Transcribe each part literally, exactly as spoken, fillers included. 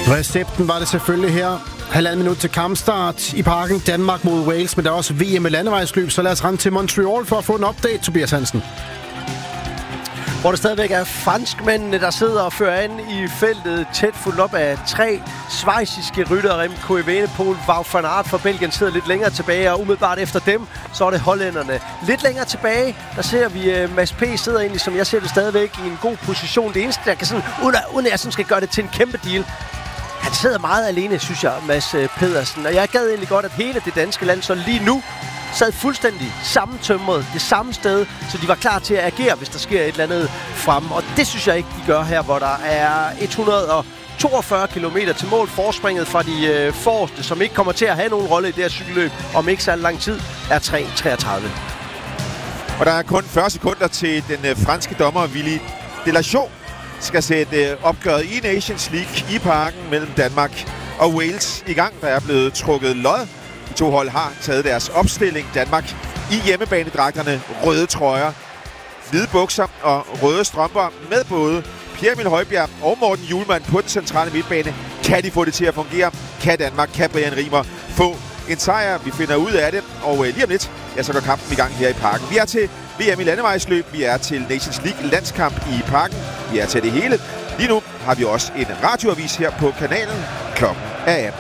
Recepten var det selvfølgelig her. Halvanden minut til kampstart i Parken. Danmark mod Wales, men der er også V M i landevejsløb, så lad os rende til Montreal for at få en update, Tobias Hansen. Hvor det stadigvæk er franskmændene, der sidder og fører ind i feltet, tæt fuldt op af tre schweiziske ryttere. Remco Evenepoel, Wout van Aert fra Belgien sidder lidt længere tilbage, og umiddelbart efter dem, så er det hollænderne. Lidt længere tilbage, der ser vi uh, Mads P. sidder egentlig, som jeg ser det stadigvæk, i en god position. Det eneste, der kan sådan, uden at, uden at jeg sådan skal gøre det til en kæmpe deal, han sidder meget alene, synes jeg, Mads Pedersen. Og jeg gad egentlig godt, at hele det danske land så lige nu sad fuldstændig sammentømret det samme sted, så de var klar til at agere, hvis der sker et eller andet fremme. Og det synes jeg ikke, de gør her, hvor der er et hundrede og toogfyrre kilometer til mål. Forspringet fra de øh, forreste, som ikke kommer til at have nogen rolle i det her cykelløb om ikke så lang tid, er tre treogtredive. Og der er kun fyrre sekunder til den øh, franske dommer Willy Delachaux skal sætte øh, opgøret i Nations League i Parken mellem Danmark og Wales i gang. Der er blevet trukket lod. De to hold har taget deres opstilling. Danmark i hjemmebanedragterne, røde trøjer, hvide bukser og røde strømper med både Pierre Emil Højbjerg og Morten Hjulmand på den centrale midtbane. Kan de få det til at fungere? Kan Danmark, kan Brian Rimer få en sejr? Vi finder ud af det, og øh, lige om lidt, ja, så går kampen i gang her i Parken. Vi er til V M i landevejsløb, vi er til Nations League landskamp i Parken, vi er til det hele. Lige nu har vi også en radioavis her på kanalen. Klokken er atten.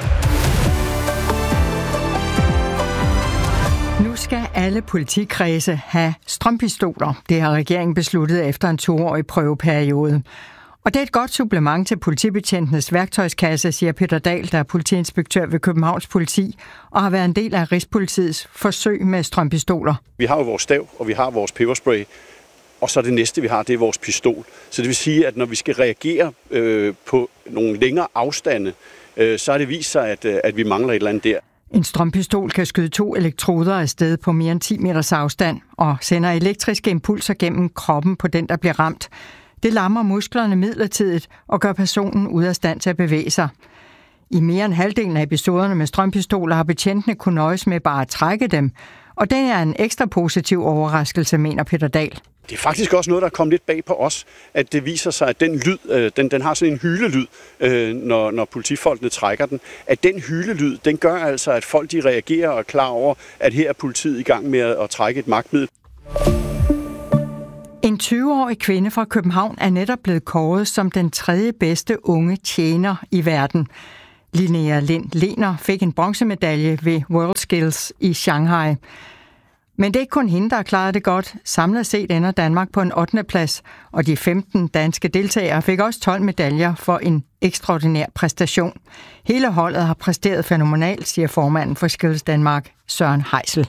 Nu skal alle politikredse have strømpistoler. Det har regeringen besluttet efter en toårig prøveperiode. Og det er et godt supplement til politibetjentenes værktøjskasse, siger Peter Dahl, der er politiinspektør ved Københavns Politi, og har været en del af Rigspolitiets forsøg med strømpistoler. Vi har jo vores stav, og vi har vores peberspray, og så det næste, vi har, det er vores pistol. Så det vil sige, at når vi skal reagere øh, på nogle længere afstande, øh, så har det vist sig, at, at vi mangler et eller andet der. En strømpistol kan skyde to elektroder afsted på mere end ti meters afstand og sender elektriske impulser gennem kroppen på den, der bliver ramt. Det lammer musklerne midlertidigt og gør personen ude af stand til at bevæge sig. I mere end halvdelen af episoderne med strømpistoler har betjentene kunnet nøjes med bare at trække dem, og det er en ekstra positiv overraskelse, mener Peter Dahl. Det er faktisk også noget, der er kommet lidt bag på os, at det viser sig, at den lyd, den, den har sådan en hylelyd, når, når politifolkene trækker den. At den hylelyd, den gør altså, at folk de reagerer og er klar over, at her er politiet i gang med at trække et magtmiddel. En tyve-årig kvinde fra København er netop blevet kåret som den tredje bedste unge tjener i verden. Linnea Lind Lehner fik en bronzemedalje ved WorldSkills i Shanghai. Men det er ikke kun hende, der har klaret det godt. Samlet set ender Danmark på en ottende plads, og de femten danske deltagere fik også tolv medaljer for en ekstraordinær præstation. Hele holdet har præsteret fænomenalt, siger formanden for Skills Danmark, Søren Heisel.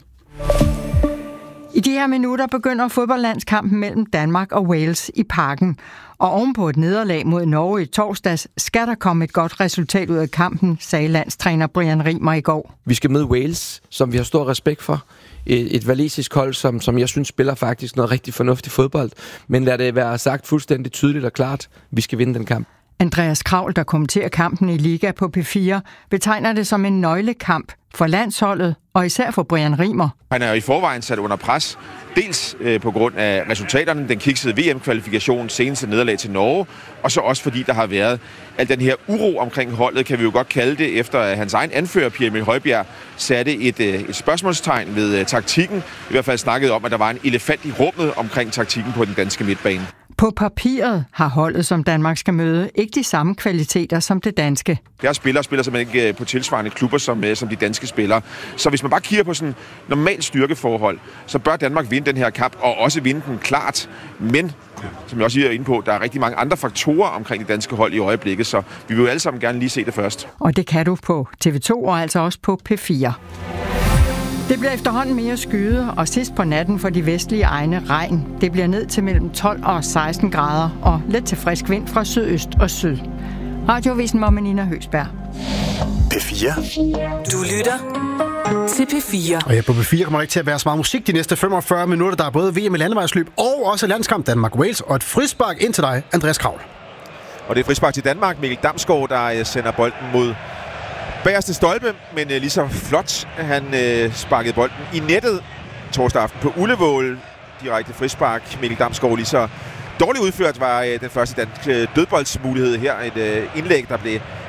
I de her minutter begynder fodboldlandskampen mellem Danmark og Wales i Parken. Og ovenpå et nederlag mod Norge i torsdags, skal der komme et godt resultat ud af kampen, sagde landstræner Brian Rimer i går. Vi skal møde Wales, som vi har stor respekt for. Et, et walisisk hold, som, som jeg synes spiller faktisk noget rigtig fornuftig fodbold. Men lad det være sagt fuldstændig tydeligt og klart, vi skal vinde den kamp. Andreas Kravl, der kommenterer kampen i Liga på P fire, betegner det som en nøglekamp for landsholdet, og især for Brian Rimer. Han er jo i forvejen sat under pres, dels øh, på grund af resultaterne, den kiksede V M-kvalifikation, seneste nederlag til Norge, og så også fordi der har været al den her uro omkring holdet, kan vi jo godt kalde det, efter at hans egen anfører, Pierre Emil Højbjerg, satte et, øh, et spørgsmålstegn ved øh, taktikken. I hvert fald snakkede om, at der var en elefant i rummet omkring taktikken på den danske midtbane. På papiret har holdet, som Danmark skal møde, ikke de samme kvaliteter som det danske. Deres spillere spiller simpelthen ikke på tilsvarende klubber som, som de danske spillere. Så hvis man bare kigger på sådan normalt styrkeforhold, så bør Danmark vinde den her kamp, og også vinde den klart. Men, som jeg også er inde på, der er rigtig mange andre faktorer omkring det danske hold i øjeblikket, så vi vil jo alle sammen gerne lige se det først. Og det kan du på T V to og altså også på P fire. Det bliver efterhånden mere skyde, og sidst på natten for de vestlige egne regn. Det bliver ned til mellem tolv og seksten grader, og let til frisk vind fra sydøst og syd. Radioavisen med Nina Høgsberg. P fire. Du lytter til P fire. Og ja, på P fire kommer der ikke til at være så meget musik de næste femogfyrre minutter. Der er både V M i landevejsløb og også landskamp Danmark-Wales, og et frispark ind til dig, Andreas Kravl. Og det er frispark til Danmark. Mikkel Damsgaard, der sender bolden mod bagerste stolpe, men øh, lige så flot, han øh, sparkede bolden i nettet torsdag aften på Ullevål. Direkte frispark. Mikkel Damsgaard lige så dårligt udført var øh, den første danske dødboldsmulighed her. Et øh, indlæg, der blev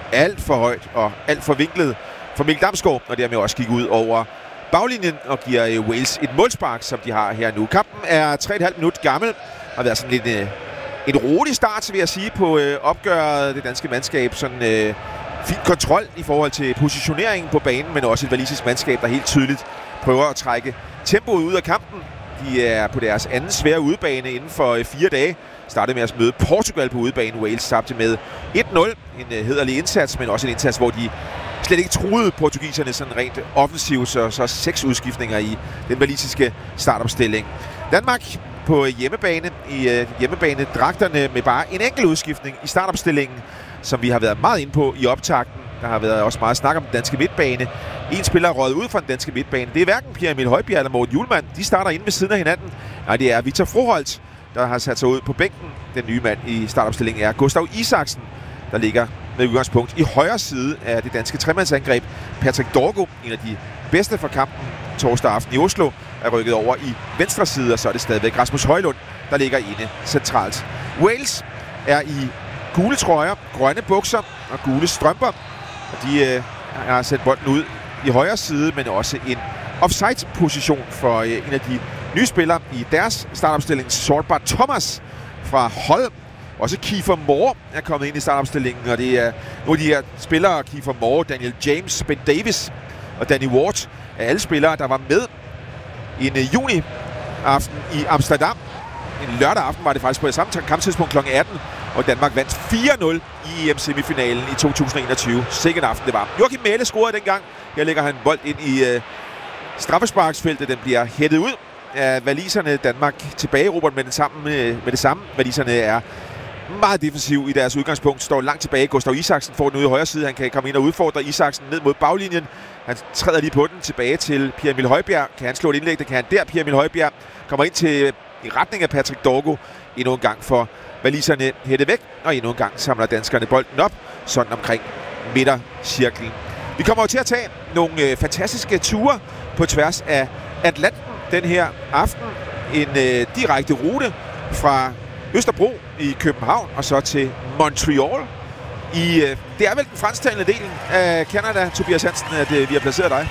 alt for højt og alt for vinklet for Mikkel Damsgaard, og dermed også gik ud over baglinjen og giver Wales et målspark, som de har her nu. Kampen er tre komma fem minut gammel, og har været sådan lidt øh, en rolig start, vil jeg sige, på øh, opgøret. Det danske mandskab, sådan øh, fin kontrol i forhold til positioneringen på banen, men også et walisisk mandskab, der helt tydeligt prøver at trække tempoet ud af kampen. De er på deres anden svære udebane inden for øh, fire dage. Startede med at møde Portugal på udebane. Wales tabte med et nul. En øh, hæderlig indsats, men også en indsats, hvor de slet ikke truede portugiserne sådan rent offensivt, så, så seks udskiftninger i den walisiske startopstilling. Danmark på hjemmebane i øh, hjemmebanedragterne med bare en enkelt udskiftning i startopstillingen, som vi har været meget inde på i optakten. Der har været også meget snak om den danske midtbane. En spiller er røget ud fra den danske midtbane. Det er hverken Pierre Emil Højbjerg eller Morten Hjulmand. De starter inde ved siden af hinanden. Nej, det er Victor Froholt, der har sat sig ud på bænken. Den nye mand i startopstillingen er Gustav Isaksen, der ligger med udgangspunkt i højre side af det danske tremandsangreb. Patrick Dorgo, en af de bedste for kampen torsdag aften i Oslo, er rykket over i venstre side, og så er det stadigvæk Rasmus Højlund, der ligger inde centralt. Wales er i gule trøjer, grønne bukser og gule strømper, og de øh, har sendt bolden ud i højre side, men også en offside-position for øh, en af de nye spillere i deres startopstilling, Sortbar Thomas fra Hull. Også Kiefer Moore er kommet ind i startopstillingen, og det er nogle af de her spillere, Kiefer Moore, Daniel James, Ben Davis og Danny Ward, er alle spillere, der var med en uh, juni aften i Amsterdam. En lørdag aften var det faktisk på det samme kamptidspunkt klokken atten, og Danmark vandt fire nul i E M-semifinalen i to tusind og enogtyve. Sikkert aften det var. Joachim Mæhle scorede dengang. Her lægger han bold ind i uh, straffesparksfeltet. Den bliver hættet ud af waliserne. Danmark tilbage, Robert, med, den sammen, med det samme. Waliserne er meget defensiv i deres udgangspunkt. Står langt tilbage. Gustav Isaksen får den ude i højre side. Han kan komme ind og udfordre Isaksen ned mod baglinjen. Han træder lige på den tilbage til Pierre Emil Højbjerg. Kan han slå et indlæg? Det kan han der. Pierre Emil Højbjerg kommer ind til i retning af Patrick Dorgo. Endnu en gang for waliserne hættet væk. Og endnu en gang samler danskerne bolden op. Sådan omkring midtercirklen. Vi kommer jo til at tage nogle øh, fantastiske ture på tværs af Atlanten den her aften. En øh, direkte rute fra Østerbro i København og så til Montreal. I, øh, det er vel den fransktalende del af Canada, Tobias Hansen, at øh, vi har placeret dig.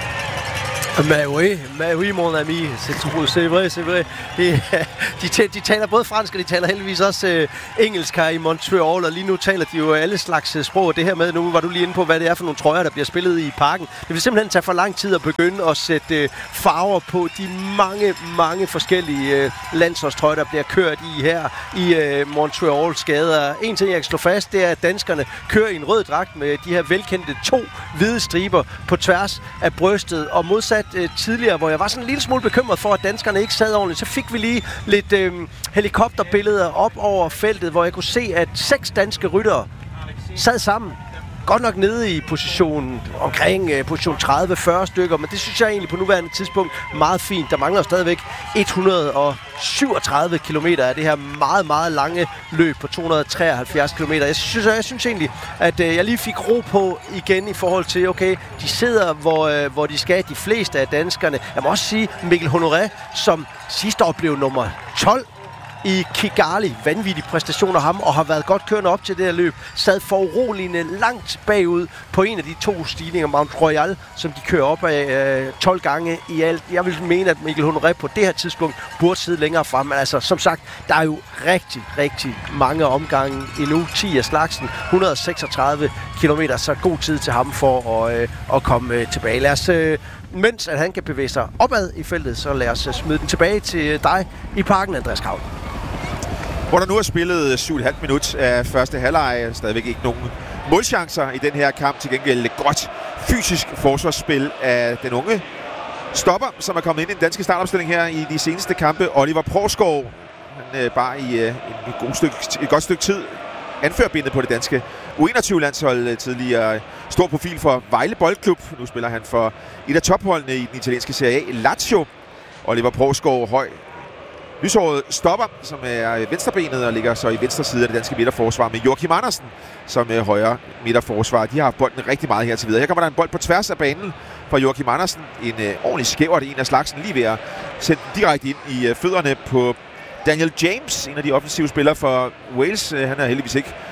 Mais oui, mais oui, mon ami. C'est vrai, c'est vrai. De, de, de taler både fransk, og de taler heldigvis også uh, engelsk her i Montreal, og lige nu taler de jo alle slags uh, sprog. Det her med, nu var du lige inde på, hvad det er for nogle trøjer, der bliver spillet i parken. Det vil simpelthen tage for lang tid at begynde at sætte uh, farver på de mange, mange forskellige uh, landsholdstrøjer, der bliver kørt i her i uh, Montreals gader. En ting, jeg kan slå fast, det er, at danskerne kører i en rød dragt med de her velkendte to hvide striber på tværs af brystet, og modsat tidligere, hvor jeg var sådan en lille smule bekymret for, at danskerne ikke sad ordentligt, så fik vi lige lidt øh, helikopterbilleder op over feltet, hvor jeg kunne se, at seks danske ryttere sad sammen. Godt nok nede i position omkring øh, position tredive til fyrre stykker, men det synes jeg egentlig på nuværende tidspunkt meget fint. Der mangler stadigvæk et hundrede og syvogtredive kilometer af det her meget, meget lange løb på to hundrede og treoghalvfjerds kilometer. Jeg synes, jeg synes egentlig, at øh, jeg lige fik ro på igen i forhold til, okay, de sidder, hvor, øh, hvor de skal, de fleste af danskerne. Jeg må også sige, Mikkel Honoré, som sidste år blev nummer tolv i Kigali. Vanvittig præstation af ham, og har været godt kørende op til det her løb. Sad foruroligende langt bagud på en af de to stigninger, Mount Royal, som de kører op af øh, tolv gange i alt. Jeg vil mene, at Mikkel Honoré på det her tidspunkt burde sidde længere frem. Men altså, som sagt, der er jo rigtig, rigtig mange omgange endnu. ti af slagsen, et hundrede og seksogtredive kilometer, så god tid til ham for at, øh, at komme øh, tilbage. Lad os... Øh, Mens at han kan bevæge sig opad i feltet, så lad os smide den tilbage til dig i parken, Andreas Kraul. Hvor der nu er spillet syv komma fem minut af første halvleg. Stadigvæk ikke nogen målchancer i den her kamp. Til gengæld et godt fysisk forsvarsspil af den unge stopper, som er kommet ind i den danske startopstilling her i de seneste kampe. Oliver Pråskov, han øh, bare i øh, et, god stykke, et godt stykke tid anførbindet på det danske U enogtyve-landshold. Tidligere stor profil for Vejle Boldklub. Nu spiller han for et af topholdene i den italienske Serie A, Lazio. Oliver Pråskov, høj lyshåret stopper, som er venstrebenet og ligger så i venstre side af det danske midterforsvar med Joachim Andersen som er højre midterforsvar. De har haft bolden rigtig meget her til videre. Her kommer der en bold på tværs af banen fra Joachim Andersen. En øh, ordentlig skævert en af slagsen, lige ved at sætte direkte ind i øh, fødderne på Daniel James, en af de offensive spillere for Wales. Han er heldigvis ikke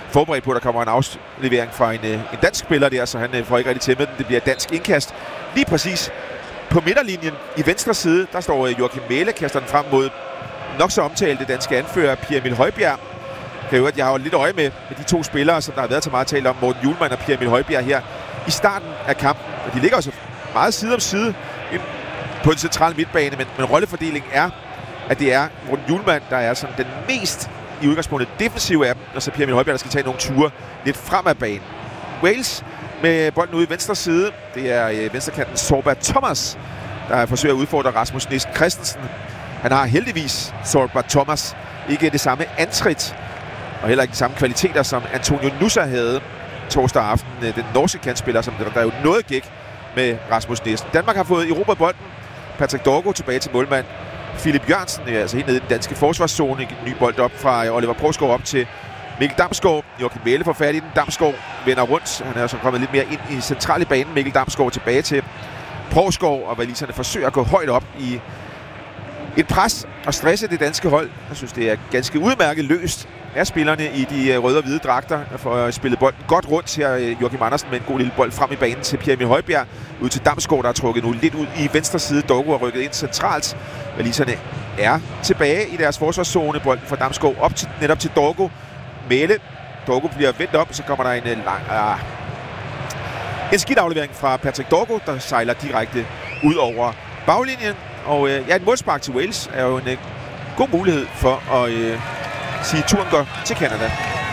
forberedt på, at der kommer en aflevering fra en, en dansk spiller der, så han øh, får ikke rigtig til med den. Det bliver et dansk indkast. Lige præcis på midterlinjen i venstre side, der står øh, Joachim Mæhle, kaster den frem mod nok så omtalte danske anfører Pierre Emil Højbjerg. Kan jo, at jeg har jo lidt øje med, med de to spillere, som der har været så meget talt om, Morten Hjulmand og Pierre Emil Højbjerg her i starten af kampen. Og de ligger også meget side om side på en central midtbane, men, men rollefordelingen er, at det er Morten Hjulmand, der er sådan den mest i udgangspunktet defensive af dem, og så Pierre Emil Højbjerg, der skal tage nogle ture lidt frem af banen. Wales med bolden ude i venstre side. Det er øh, venstrekanten Sorbat Thomas, der forsøger at udfordre Rasmus Næsten Christensen. Han har heldigvis, Sorbat Thomas, ikke det samme antrit, og heller ikke de samme kvaliteter, som Antonio Nusa havde torsdag aften. Den norske kantspiller, som der, der er jo noget gik med Rasmus Næsten. Danmark har fået erobret bolden. Patrick Dorgo tilbage til målmand. Philip Jørgensen, altså helt nede i den danske forsvarszone. En ny bold op fra Oliver Provsgaard op til Mikkel Damsgaard. Joachim Mæhle får fat i den. Damsgaard vender rundt. Han er så kommet lidt mere ind i centrale banen. Mikkel Damsgaard tilbage til Provsgaard, og waliserne forsøger at gå højt op i et pres og stresse det danske hold. Jeg synes, det er ganske udmærket løst af spillerne i de røde og hvide dragter for at spille bolden godt rundt her. Joachim Andersen med en god lille bold frem i banen til Pierre Emil Højbjerg. Ud til Damsgaard, der er trukket nu lidt ud i venstre side. Dorgo er rykket ind centralt. Waliserne er tilbage i deres forsvarszone. Bolden fra Damsgaard op til, netop til Dorgo. Mæhle. Dorgo bliver vendt op, så kommer der en lang... Ah, en skidt aflevering fra Patrick Dorgo, der sejler direkte ud over baglinjen. Og øh, ja, et målspark til Wales er jo en øh, god mulighed for at øh, sige, at turen går til Canada.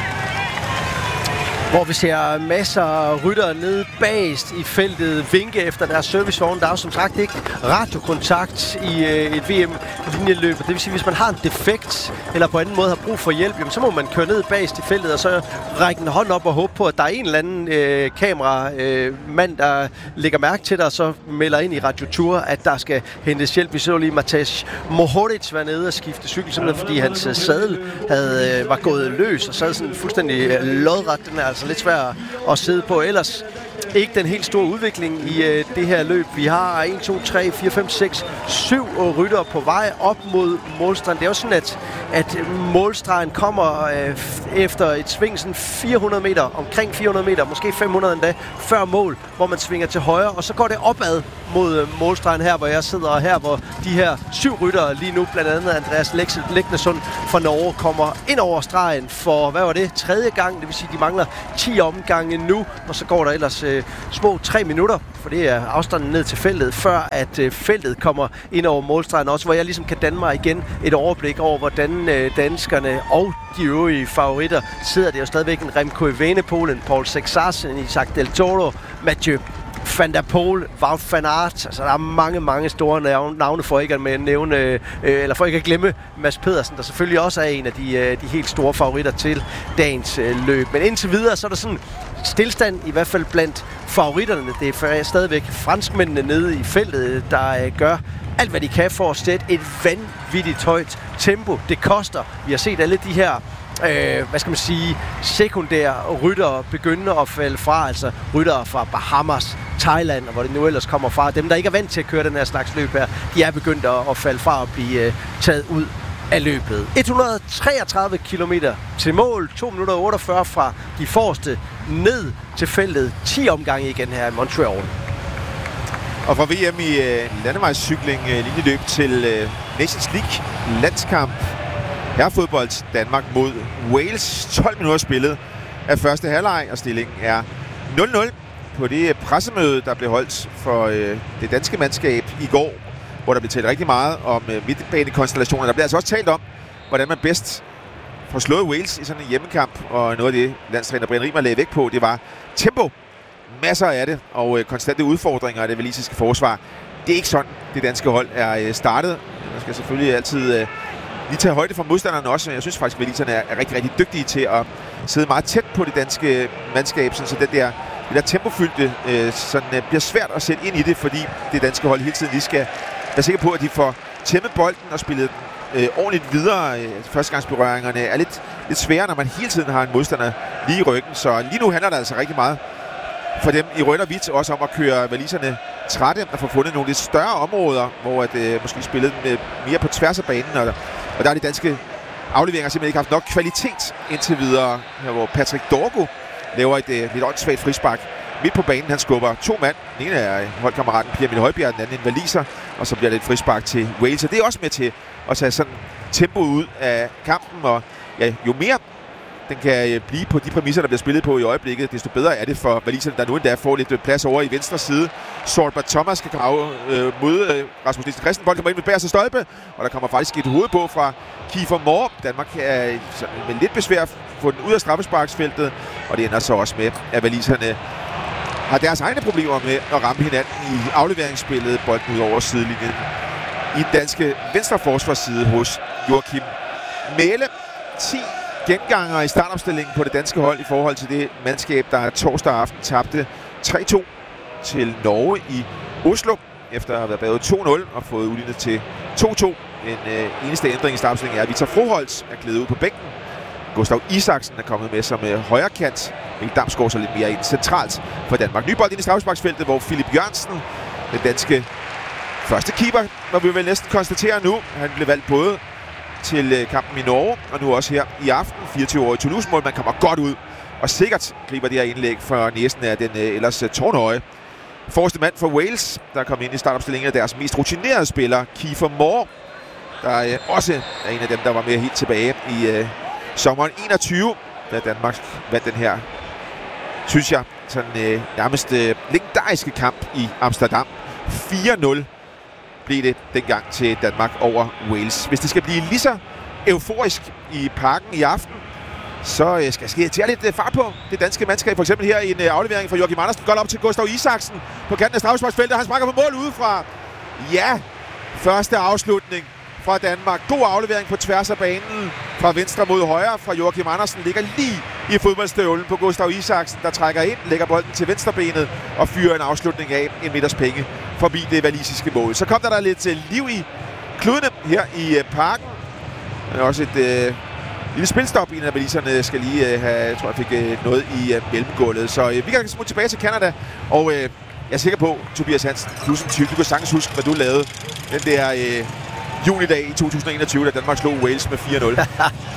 Hvor vi ser masser af ryttere nede bagest i feltet vinke efter deres servicevogn. Der er jo som sagt ikke radiokontakt i øh, et V M-linjeløb. Det vil sige, hvis man har en defekt eller på anden måde har brug for hjælp, jamen, så må man køre ned bagest i feltet og så række en hånd op og håbe på, at der er en eller anden øh, kameramand, øh, der lægger mærke til dig og så melder ind i Radio Tour, at der skal hentes hjælp. Vi så lige Matej Mohoric være nede og skifte cykel, simpelthen fordi hans øh, sadel havde, øh, var gået løs og sad sådan fuldstændig øh, lodret. Den er altså lidt svær at sidde på. Ellers ikke den helt store udvikling i øh, det her løb. Vi har en, to, tre, fire, fem, seks, syv ryttere på vej op mod målstregen. Det er jo sådan, at, at målstregen kommer øh, efter et sving sådan fire hundrede meter, omkring fire hundrede meter, måske fem hundrede endda, før mål, hvor man svinger til højre, og så går det opad mod øh, målstregen her, hvor jeg sidder, og her, hvor de her syv ryttere lige nu, blandt andet Andreas Leknesund fra Norge, kommer ind over stregen for, hvad var det, tredje gang, det vil sige, de mangler ti omgange nu, og så går der ellers øh, små tre minutter, for det er afstanden ned til feltet, før at øh, feltet kommer ind over målstregen også, hvor jeg ligesom kan danne mig igen et overblik over, hvordan øh, danskerne og de øvrige favoritter sidder. Det er jo stadigvæk en Remco Evenepoel, en Paul Sexarsen, Isaac Del Toro, Mathieu Van der Poel, Wout van Aert. Altså, der er mange, mange store navne for ikke at nævne, øh, eller for ikke at glemme Mads Pedersen, der selvfølgelig også er en af de, øh, de helt store favoritter til dagens øh, løb. Men indtil videre, så er der sådan stilstand, i hvert fald blandt favoritterne. Det er stadigvæk franskmændene nede i feltet, der øh, gør alt, hvad de kan for at sætte et vanvittigt højt tempo. Det koster. Vi har set alle de her Øh, hvad skal man sige, sekundære ryttere begynde at falde fra, altså ryttere fra Bahamas, Thailand, og hvor det nu ellers kommer fra. Dem, der ikke er vant til at køre den her slags løb her, de er begyndt at, at falde fra og blive øh, taget ud af løbet. et hundrede og treogtredive kilometer til mål, to minutter og otteogfyrre fra de forreste ned til feltet, ti omgange igen her i Montreal. Og fra V M i øh, landevejscykling, øh, linjeløb til øh, Nations League landskamp. Herrefodbold Danmark mod Wales. tolv minutter spillet af første halvleg, og stillingen er nul nul på det pressemøde, der blev holdt for øh, det danske mandskab i går, hvor der blev talt rigtig meget om øh, midtbanekonstellationer. Der blev altså også talt om, hvordan man bedst får slået Wales i sådan en hjemmekamp, og noget af det, landstræner Brian Riemer lagde vægt på, det var tempo. Masser af det, og øh, konstante udfordringer af det walisiske forsvar. Det er ikke sådan, det danske hold er øh, startet. Man skal selvfølgelig altid øh, lige tage højde for modstanderne også, men jeg synes faktisk, at waliserne er, er rigtig, rigtig dygtige til at sidde meget tæt på det danske mandskab, sådan, så den der, det der tempofyldte øh, sådan, øh, bliver svært at sætte ind i det, fordi det danske hold hele tiden lige skal være sikker på, at de får tæmmet bolden og spillet øh, ordentligt videre. Øh, førstegangsberøringerne er lidt, lidt svære, når man hele tiden har en modstander lige i ryggen, så lige nu handler det altså rigtig meget for dem i rødt og hvidt også om at køre waliserne trætte og få fundet nogle lidt større områder, hvor at, øh, måske spillet med mere på tværs af banen, og, og der er de danske afleveringer simpelthen ikke haft nok kvalitet indtil videre, her hvor Patrick Dorgo laver et øh, lidt åndssvagt frispark midt på banen. Han skubber to mand. Den ene er holdkammeraten Pierre Emil Højbjerg, den anden en waliser, og så bliver det et frispark til Wales. Og det er også med til at tage sådan tempo ud af kampen, og ja, jo mere den kan blive på de præmisser, der bliver spillet på i øjeblikket, desto bedre er det for waliserne, der nu endda får lidt plads over i venstre side. Sortbert Thomas skal grave øh, mod øh, Rasmus Nielsen Christen. Bolden kommer ind med bagerste stolpe, og der kommer faktisk et hoved på fra Kiefer Moore. Danmark er med lidt besvær at få den ud af straffesparksfeltet, og det ender så også med, at waliserne har deres egne problemer med at ramme hinanden i afleveringsspillet. Bolden ud over sidelinjen i den danske venstre forsvarsside hos Joachim Mæhle. ti genganger i startopstillingen på det danske hold i forhold til det mandskab, der torsdag aften tabte tre to til Norge i Oslo, efter at have været bagud to nul og fået udlignet til to to. Den øh, eneste ændring i startopstillingen er, at Victor Froholtz er glædet ud på bænken. Gustav Isaksen er kommet med som øh, højre kant. Mikkel Damsgaard så lidt mere ind centralt for Danmark. Ny bold ind i straffesparksfeltet, hvor Philip Jørgensen, den danske første keeper, må vi vel næsten konstatere nu. Han blev valgt både til kampen i Norge, og nu også her i aften. fireogtyve-årige Toulouse-mål. Man kommer godt ud, og sikkert griber det her indlæg for næsen af den øh, ellers uh, tårnhøje forreste mand for Wales, der kom ind i startopstillingen af deres mest rutinerede spiller, Kiefer Moore, der øh, også er en af dem, der var med helt tilbage i øh, sommeren enogtyve, da Danmark vandt den her, synes jeg, sådan øh, nærmest øh, legendariske kamp i Amsterdam. fire nul blev det dengang til Danmark over Wales. Hvis det skal blive lige så euforisk i parken i aften, så øh, skal jeg tage lidt øh, fart på det danske mandskab. For eksempel her i en øh, aflevering fra Joachim Andersen. Godt op til Gustav Isaksen på kanten af straffesparksfeltet. Han sparker på mål udefra. Ja, første afslutning fra Danmark. God aflevering på tværs af banen fra venstre mod højre fra Joachim Andersen. Ligger lige i fodboldstøvlen på Gustav Isaksen, der trækker ind, lægger bolden til venstrebenet og fyrer en afslutning af en meters penge forbi det walisiske mål. Så kom der, der lidt uh, liv i kludene her i uh, parken. Men også et uh, lille spilstop. En af waliserne skal lige uh, have, jeg tror jeg fik uh, noget i uh, mellemgulvet. Så uh, vi kan smutte tilbage til Canada, og uh, jeg er sikker på, Tobias Hansen, du som tyk, du kan sagtens huske, hvad du lavede den der uh, junidag i to tusind og enogtyve, da Danmark slog Wales med fire nul.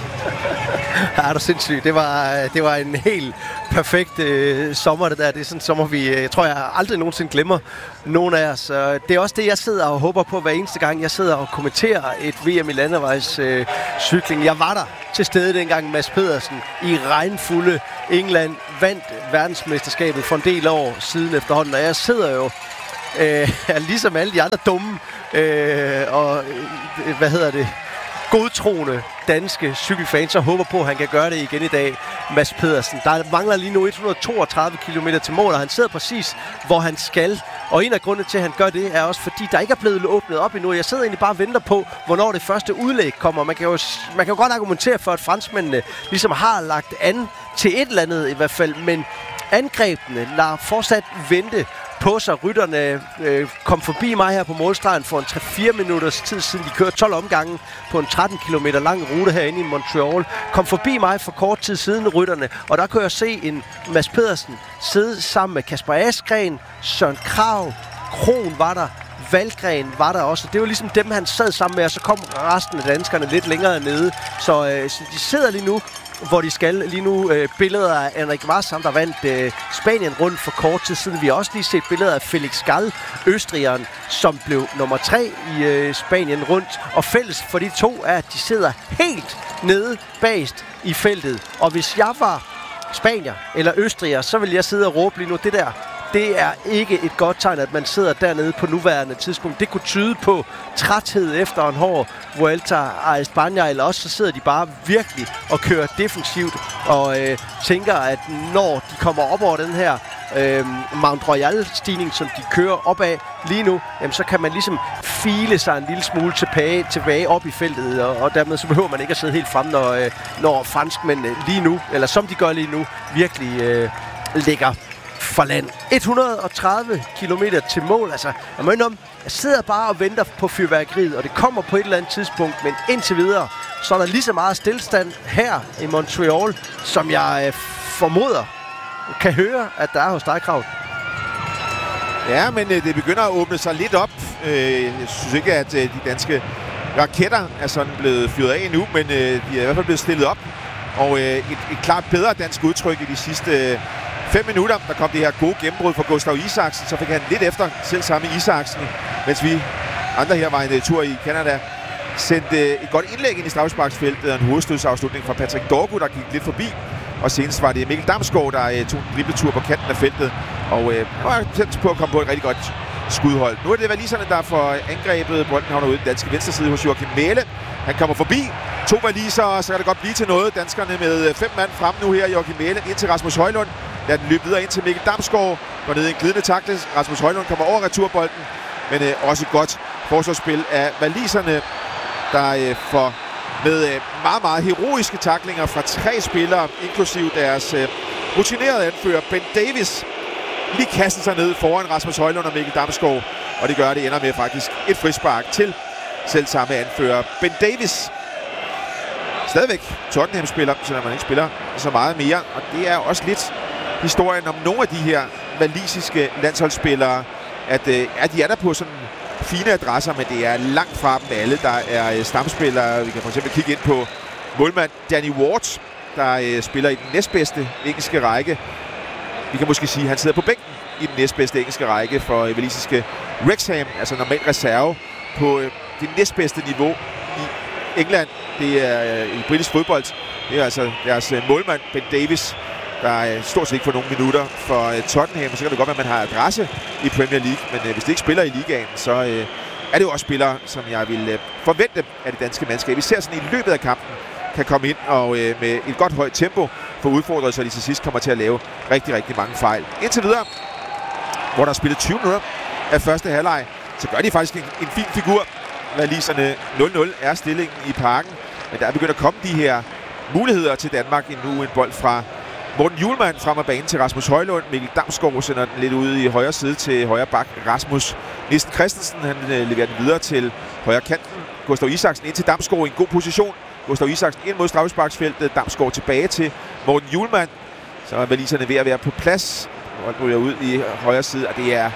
Ja, er du sindssygt. Det var, det var en helt perfekt øh, sommer, det der. Det er sådan en sommer, vi, jeg tror, jeg aldrig nogensinde glemmer nogen af os. Det er også det, jeg sidder og håber på hver eneste gang, jeg sidder og kommenterer et V M i landevejs øh, cykling. Jeg var der til stede dengang, Mads Pedersen i regnfulde England vandt verdensmesterskabet for en del år siden efterhånden. Og jeg sidder jo øh, ligesom alle de andre dumme øh, og øh, hvad hedder det? godtroende danske cykelfans, og håber på, at han kan gøre det igen i dag, Mads Pedersen. Der mangler lige nu et hundrede og toogtredive kilometer til mål, og han sidder præcis, hvor han skal. Og en af grundene til, at han gør det, er også fordi, der ikke er blevet åbnet op endnu. Jeg sidder egentlig bare og venter på, hvornår det første udlæg kommer. Man kan jo, man kan jo godt argumentere for, at franskmændene ligesom har lagt an til et eller andet i hvert fald, men angrebene lader fortsat vente på sig. Rytterne øh, kom forbi mig her på målstregen for en tre fire minutters tid siden. De kørte tolv omgange på en tretten kilometer lang rute herinde i Montreal. Kom forbi mig for kort tid siden, rytterne, og der kunne jeg se en Mads Pedersen sidde sammen med Kasper Askren, Søren Krag, Kron var der, Valgren var der også. Det var ligesom dem, han sad sammen med, og så kom resten af danskerne lidt længere nede. Så, øh, så de sidder lige nu, hvor de skal. Lige nu øh, billeder af Enric Mas, der vandt øh, Spanien rundt for kort tid siden. Vi har også lige set billeder af Felix Gall, østrigeren, som blev nummer tre i øh, Spanien rundt. Og fælles for de to er, at de sidder helt nede bagest i feltet. Og hvis jeg var spanier eller østriger, så vil jeg sidde og råbe lige nu, det der, det er ikke et godt tegn, at man sidder dernede på nuværende tidspunkt. Det kunne tyde på træthed efter en hård Vuelta a España, eller også så sidder de bare virkelig og kører defensivt og øh, tænker, at når de kommer op over den her øh, Mount Royal-stigning, som de kører opad lige nu, jamen, så kan man ligesom file sig en lille smule tilbage, tilbage op i feltet, og, og dermed så behøver man ikke at sidde helt frem, når, øh, når franskmændene lige nu, eller som de gør lige nu, virkelig øh, ligger for land. et hundrede og tredive kilometer til mål. Altså, jeg må indrømme, jeg sidder bare og venter på fyrværkeriet, og det kommer på et eller andet tidspunkt, men indtil videre, så er der lige så meget stillstand her i Montreal, som jeg øh, formoder kan høre, at der er hos dig, Krav. Ja, men øh, det begynder at åbne sig lidt op. Øh, jeg synes ikke, at øh, de danske raketter er sådan blevet fyret af nu, men øh, de er i hvert fald blevet stillet op. Og øh, et, et klart bedre dansk udtryk i de sidste øh, fem minutter. Der kom det her gode gennembrud fra Gustav Isaksen. Så fik han lidt efter selv samme Isaksen, mens vi andre her var en tur i Canada. Sendte øh, et godt indlæg ind i straffesparksfeltet og en hovedstødsafslutning fra Patrick Dorgu, der gik lidt forbi. Og senest var det Mikkel Damsgaard, der øh, tog en dribletur på kanten af feltet. Og øh, var tæt på at komme på et rigtig godt skudhold. Nu er det valiserne, der får angrebet. Bolden havner ude i den danske venstre side hos Joachim Mæhle. Han kommer forbi. To valiser, og så kan det godt blive til noget. Danskerne med fem mand frem nu her. Joachim Mæhle ind til Rasmus Højlund. Lader den løbe videre ind til Mikkel Damsgaard. Går ned i en glidende tackle. Rasmus Højlund kommer over returbolden. Men øh, også godt forsvarsspil af valiserne, der øh, får med øh, meget, meget heroiske tacklinger fra tre spillere, inklusiv deres øh, rutinerede anfører Ben Davis, lige kaster sig ned foran Rasmus Højlund og Mikkel Damsgaard. Og det gør, det ender med faktisk et frispark til selv samme anfører Ben Davis. Stadigvæk Tottenham-spiller, selvom man ikke spiller så meget mere. Og det er også lidt historien om nogle af de her walisiske landsholdsspillere, at øh, ja, de er der på sådan fine adresser, men det er langt fra dem alle, der er øh, stamspillere. Vi kan for eksempel kigge ind på målmand Danny Ward, der øh, spiller i den næstbedste engelske række. Vi kan måske sige, at han sidder på bænken i den næstbedste engelske række for øh, walisiske Wrexham, altså normalt reserve på øh, det næstbedste niveau i England. Det er øh, i britisk fodbold. Det er altså deres øh, målmand Ben Davis, der øh, stort set ikke får nogle minutter for øh, Tottenham. Så kan det godt være, at man har adresse i Premier League, men øh, hvis det ikke spiller i ligaen, så øh, er det jo også spillere, som jeg vil øh, forvente af det danske mandskab. Vi ser sådan i løbet af kampen kan komme ind og øh, med et godt højt tempo få udfordret, så de til sidst kommer til at lave rigtig, rigtig mange fejl. Indtil videre, hvor der er spillet tyve minutter af første halvleg, så gør de faktisk en, en fin figur. Waliserne nul nul er stillingen i Parken, men der er begyndt at komme de her muligheder til Danmark. Nu en bold fra Morten Hjulmand frem af banen til Rasmus Højlund. Mikkel Damsgaard sender den lidt ud i højre side til højre bak. Rasmus Nielsen Christensen, han øh, leverer den videre til højre kanten. Gustav Isaksen ind til Damsgaard i en god position. Gustav Isaksen ind mod straffesparksfeltet. Damsgaard tilbage til Morten Hjulmand. Så er waliserne ved at være på plads. Bolden ryger ud i højre side, og det er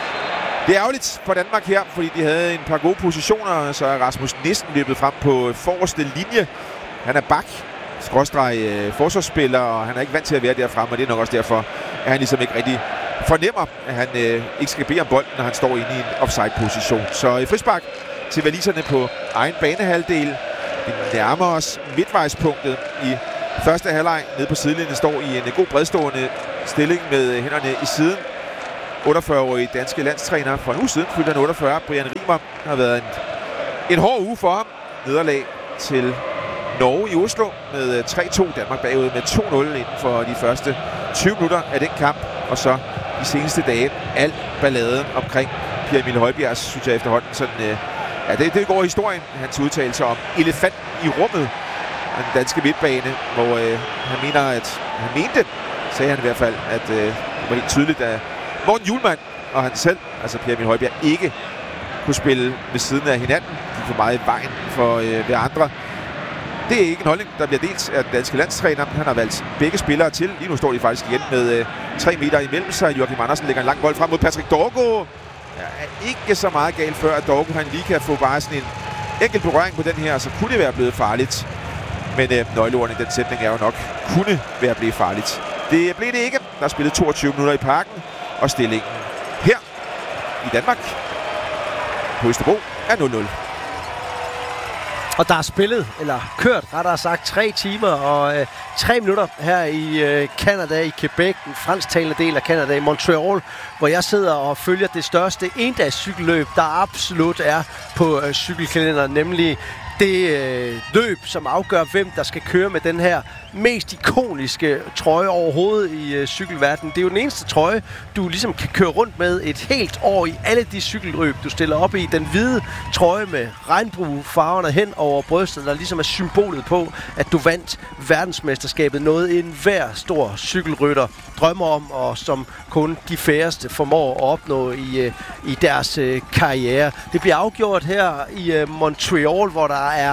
Det er ærgerligt for Danmark her, fordi de havde en par gode positioner, så er Rasmus Nissen løbet frem på forreste linje. Han er bak, skråstreg øh, forsvarsspiller, og han er ikke vant til at være derfrem, og det er nok også derfor, at han ligesom ikke rigtig fornemmer, at han øh, ikke skal bede om bolden, når han står inde i en offside-position. Så øh, frispark til waliserne på egen banehalvdel. Vi nærmer os midtvejspunktet i første halvleg. Nede på sidelinjen står i en god bredstående stilling med hænderne i siden. otteogfyrre-årige danske landstræner for en uge siden, fyldte han otteogfyrre. Brian Rimer har været en, en hård uge for ham. Nederlag til Norge i Oslo med tre to. Danmark bagud med to nul inden for de første tyve minutter af den kamp. Og så de seneste dage al balladen omkring Pierre Emil Højbjerg, synes jeg efterhånden. Sådan, øh, ja, det, det går i historien. Hans udtalelse om elefanten i rummet af den danske midtbane, hvor øh, han mener, at han mente, sagde han i hvert fald, at øh, det var helt tydeligt, at Morten Hjulmand og han selv, altså Pierre Emil Højbjerg, ikke kunne spille ved siden af hinanden. De er for meget i vejen for øh, hver andre. Det er ikke en holdning, der bliver delt af den danske landstræner. Han har valgt begge spillere til. Lige nu står de faktisk igen med øh, tre meter imellem sig. Joachim Andersen lægger en lang bold frem mod Patrick Dorgu. Ja, er ikke så meget galt før, at Dorgu han lige kan få bare sådan en enkelt berøring på den her, så kunne det være blevet farligt. Men øh, nøgleordene i den sætning er jo nok, kunne være blevet farligt. Det blev det ikke. Der er spillet toogtyve minutter i Parken, og stillingen her i Danmark på Østerbro er nul nul. Og der er spillet, eller kørt, rettere sagt, tre timer og øh, tre minutter her i øh, Canada, i Quebec, den fransktalende del af Canada, i Montreal, hvor jeg sidder og følger det største endags cykelløb, der absolut er på øh, cykelkalenderen, nemlig det øh, løb, som afgør, hvem der skal køre med den her mest ikoniske trøje overhovedet i øh, cykelverdenen. Det er jo den eneste trøje, du ligesom kan køre rundt med et helt år i alle de cykelløb, du stiller op i. Den hvide trøje med regnbuefarverne hen over brystet, der ligesom er symbolet på, at du vandt verdensmesterskabet. Noget en hver stor cykelrytter drømmer om, og som kun de færreste formår at opnå i, øh, i deres øh, karriere. Det bliver afgjort her i øh, Montreal, hvor der er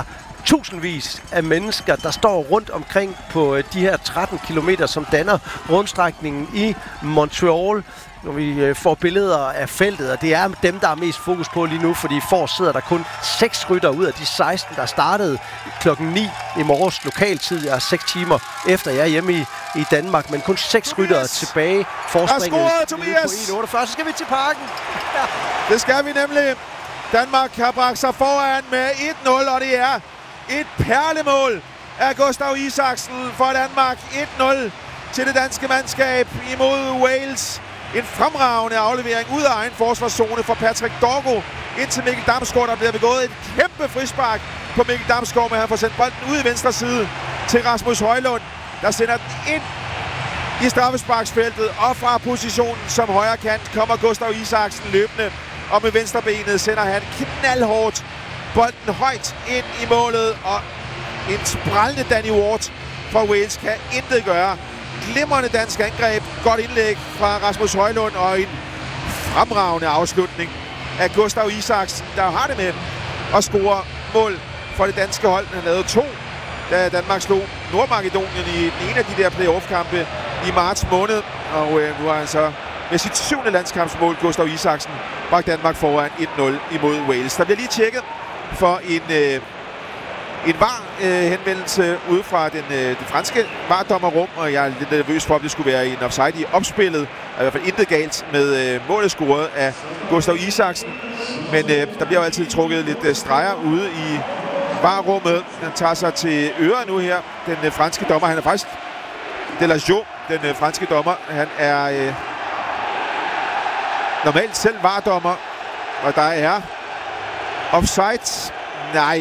tusindvis af mennesker, der står rundt omkring på øh, de her tretten kilometer, som danner rundstrækningen i Montreal. Når vi øh, får billeder af feltet, og det er dem, der er mest fokus på lige nu, fordi for sidder der kun seks rytter ud af de seksten, der startede klokken ni i morges lokaltid. Jeg er seks timer efter jeg er hjemme i, i Danmark, men kun seks ryttere tilbage. Forspringet på en otteogfyrre, så skal vi til parken. Ja. Det skal vi nemlig. Danmark har bragt sig foran med et nul, og det er et perlemål af Gustav Isaksen for Danmark. et nul til det danske mandskab imod Wales. En fremragende aflevering ud af egen forsvarszone for Patrick Dorgo ind til Mikkel Damsgaard, der bliver begået et kæmpe frispark på Mikkel Damsgaard, men han får sendt bolden ud i venstre side til Rasmus Højlund, der sender den ind i straffesparksfeltet, og fra positionen som højre kant kommer Gustav Isaksen løbende, og med venstrebenet sender han knaldhårdt bolden højt ind i målet, og en sprællende Danny Ward fra Wales kan intet gøre. Glimrende dansk angreb, godt indlæg fra Rasmus Højlund, og en fremragende afslutning af Gustav Isaksen, der har det med at score mål for det danske hold. Han lavede to, da Danmark slog Nordmakedonien i den ene af de der playoff-kampe i marts måned, og øh, nu har han så med sit syvende landskampsmål, Gustav Isaksen, bragt Danmark foran et nul imod Wales. Der bliver lige tjekket for en... Øh, En var-henvendelse øh, ude fra den, øh, det franske var-dommerrum, og jeg er lidt nervøs for, at det skulle være en offside i opspillet. Der er i hvert fald intet galt med øh, målet scoret af Gustav Isaksen. Men øh, der bliver jo altid trukket lidt øh, streger ude i var-rummet. Han tager sig til øre nu her, den øh, franske dommer. Han er faktisk Delajot, den øh, franske dommer. Han er øh, normalt selv var-dommer, og der er offside. Nej.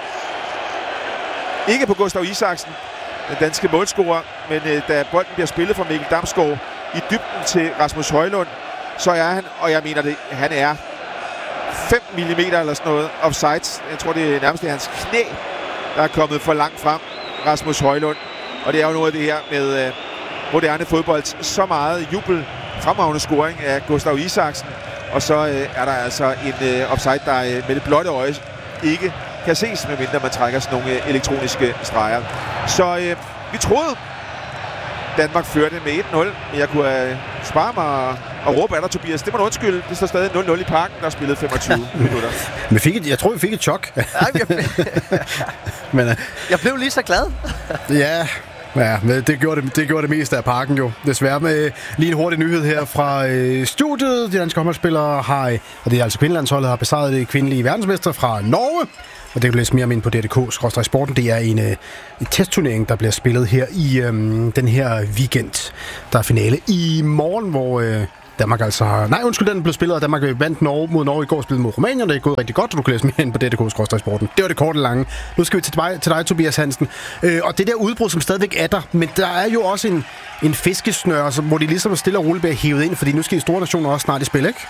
Ikke på Gustav Isaksen, den danske målscorer, men øh, da bolden bliver spillet fra Mikkel Damsgaard i dybden til Rasmus Højlund, så er han, og jeg mener det, han er fem millimeter eller sådan noget offside. Jeg tror, det er nærmest det er hans knæ, der er kommet for langt frem, Rasmus Højlund. Og det er jo noget af det her med øh, moderne fodbold. Så meget jubel, fremragende scoring af Gustav Isaksen. Og så øh, er der altså en øh, offside, der øh, med det blotte øje ikke kan ses, medmindre man trækker sådan nogle øh, elektroniske streger. Så øh, vi troede, Danmark førte med et nul, men jeg kunne øh, spare mig og, og råbe af dig, Tobias. Det må du undskylde. Det står stadig nul nul i parken, der er spillet femogtyve minutter. Men fik et, jeg tror, vi fik et chok. men, uh, jeg blev lige så glad. ja, ja, men det gjorde det, det gjorde det meste af parken jo. Desværre med lige en hurtig nyhed her fra øh, studiet. De danske håndboldspillere har, og det er altså kvindelandsholdet, har besejret det kvindelige verdensmester fra Norge. Og det kan du læse mere om ind på D D K skråstreg sporten. Det er en, øh, en testturnering, der bliver spillet her i øh, den her weekend. Der er finale i morgen, hvor øh, Danmark altså har... Nej, undskyld, den blev spillet, og Danmark vandt Norge mod Norge i går, spillet mod Rumænien. Det er gået rigtig godt, og du kan læse mere ind på D D K skråstreg sporten. Det var det korte lange. Nu skal vi til dig, til dig Tobias Hansen. Øh, og det der udbrud, som stadigvæk er der, men der er jo også en, en fiskesnør, hvor de ligesom stille og roligt bliver hævet ind, fordi nu skal de store nationer også snart i spil, ikke?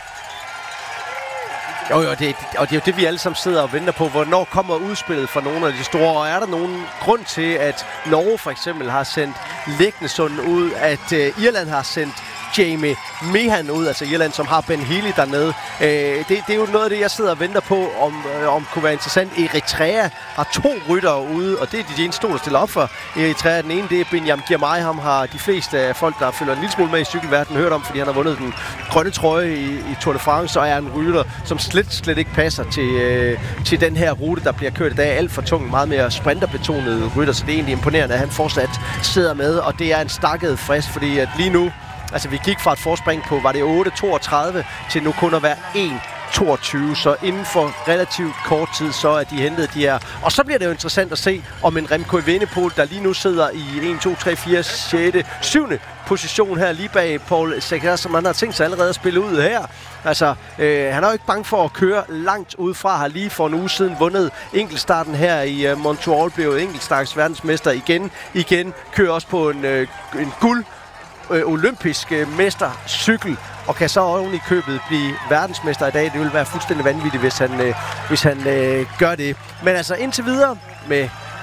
Jo, jo, det, og det er jo det, vi alle sammen sidder og venter på. Hvornår kommer udspillet fra nogle af de store? Og er der nogen grund til, at Norge for eksempel har sendt Leknesund ud, at uh, Irland har sendt Jamie Meehan ud, altså Irland, som har Ben Healy dernede. Øh, det, det er jo noget af det, jeg sidder og venter på, om, øh, om kunne være interessant. Eritrea har to ryttere ude, og det er de eneste to, der stiller op for Eritrea. Den ene, det er Binyam Girmay. Ham har de fleste af folk, der følger en lille smule med i cykelverdenen, hørt om, fordi han har vundet den grønne trøje i, i Tour de France, og er en rytter, som slet, slet ikke passer til, øh, til den her rute, der bliver kørt i dag. Alt for tung, meget mere sprinterbetonet rytter, så det er egentlig imponerende, at han fortsat sidder med, og det er en stakket frist, fordi at lige nu, altså vi gik fra et forspring på, var det otte toogtredive, til nu kun at være en toogtyve, så inden for relativt kort tid, så er de hentet de her. Og så bliver det jo interessant at se, om en Remco Evenepoel, der lige nu sidder i en, to, tre, fire, seks, syvende position her lige bag Paul Segers, som han har tænkt sig allerede at spille ud her. Altså, øh, han er jo ikke bange for at køre langt udefra, har lige for en uge siden vundet enkeltstarten her i uh, Montreal, blev enkeltstarts verdensmester igen, igen, kører også på en, øh, en guld øh, olympisk øh, mestercykel, og kan så oven i købet blive verdensmester i dag. Det vil være fuldstændig vanvittigt, hvis han, øh, hvis han øh, gør det. Men altså indtil videre med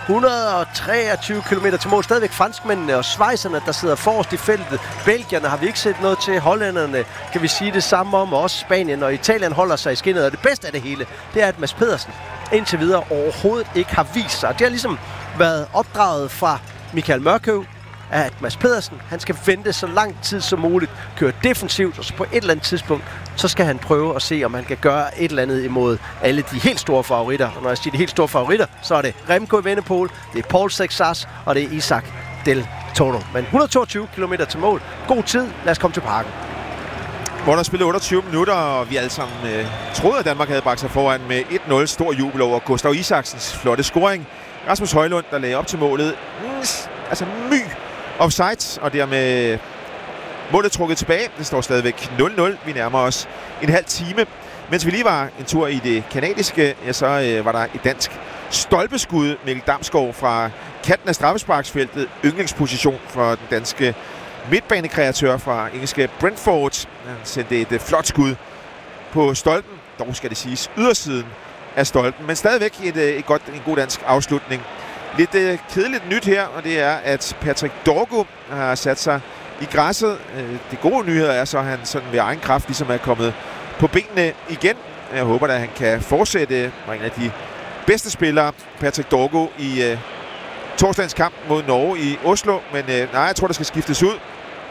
hundrede og treogtyve kilometer til mål. Stadigvæk franskmændene og schweizerne, der sidder forrest i feltet. Belgierne har vi ikke set noget til. Hollænderne kan vi sige det samme om. Og også Spanien og Italien holder sig i skinnet. Og det bedste af det hele, det er, at Mads Pedersen indtil videre overhovedet ikke har vist sig. Det har ligesom været opdraget fra Michael Mørkøv, at Mads Pedersen, han skal vente så lang tid som muligt, køre defensivt, og så på et eller andet tidspunkt, så skal han prøve at se, om han kan gøre et eller andet imod alle de helt store favoritter. Og når jeg siger de helt store favoritter, så er det Remco Evenepoel, det er Paul Sexas, og det er Isaac Del Toro. Men hundrede og toogtyve kilometer til mål. God tid. Lad os komme til parken. Hvor der spillede otteogtyve minutter, og vi alle sammen øh, troede, at Danmark havde bragt sig foran med et nul. Stor jubel over Gustav Isaksens flotte scoring. Rasmus Højlund, der lagde op til målet. Mm, altså my offside, og dermed målet trukket tilbage. Det står stadigvæk nul nul. Vi nærmer os en halv time. Mens vi lige var en tur i det kanadiske, ja, så øh, var der et dansk stolpeskud. Mikkel Damsgaard fra kanten af straffesparksfeltet. Yndlingsposition for den danske midtbanekreatør fra engelske Brentford. Han sendte et øh, flot skud på stolpen. Dog skal det siges ydersiden af stolpen. Men stadigvæk et, øh, et godt, en god dansk afslutning. Lidt øh, kedeligt nyt her, og det er, at Patrick Dorgo har sat sig i græsset. Øh, det gode nyhed er så, at han sådan ved egen kraft ligesom er kommet på benene igen. Jeg håber, at han kan fortsætte og en af de bedste spillere, Patrick Dorgo, i øh, torsdagens kamp mod Norge i Oslo. Men øh, nej, jeg tror, der skal skiftes ud.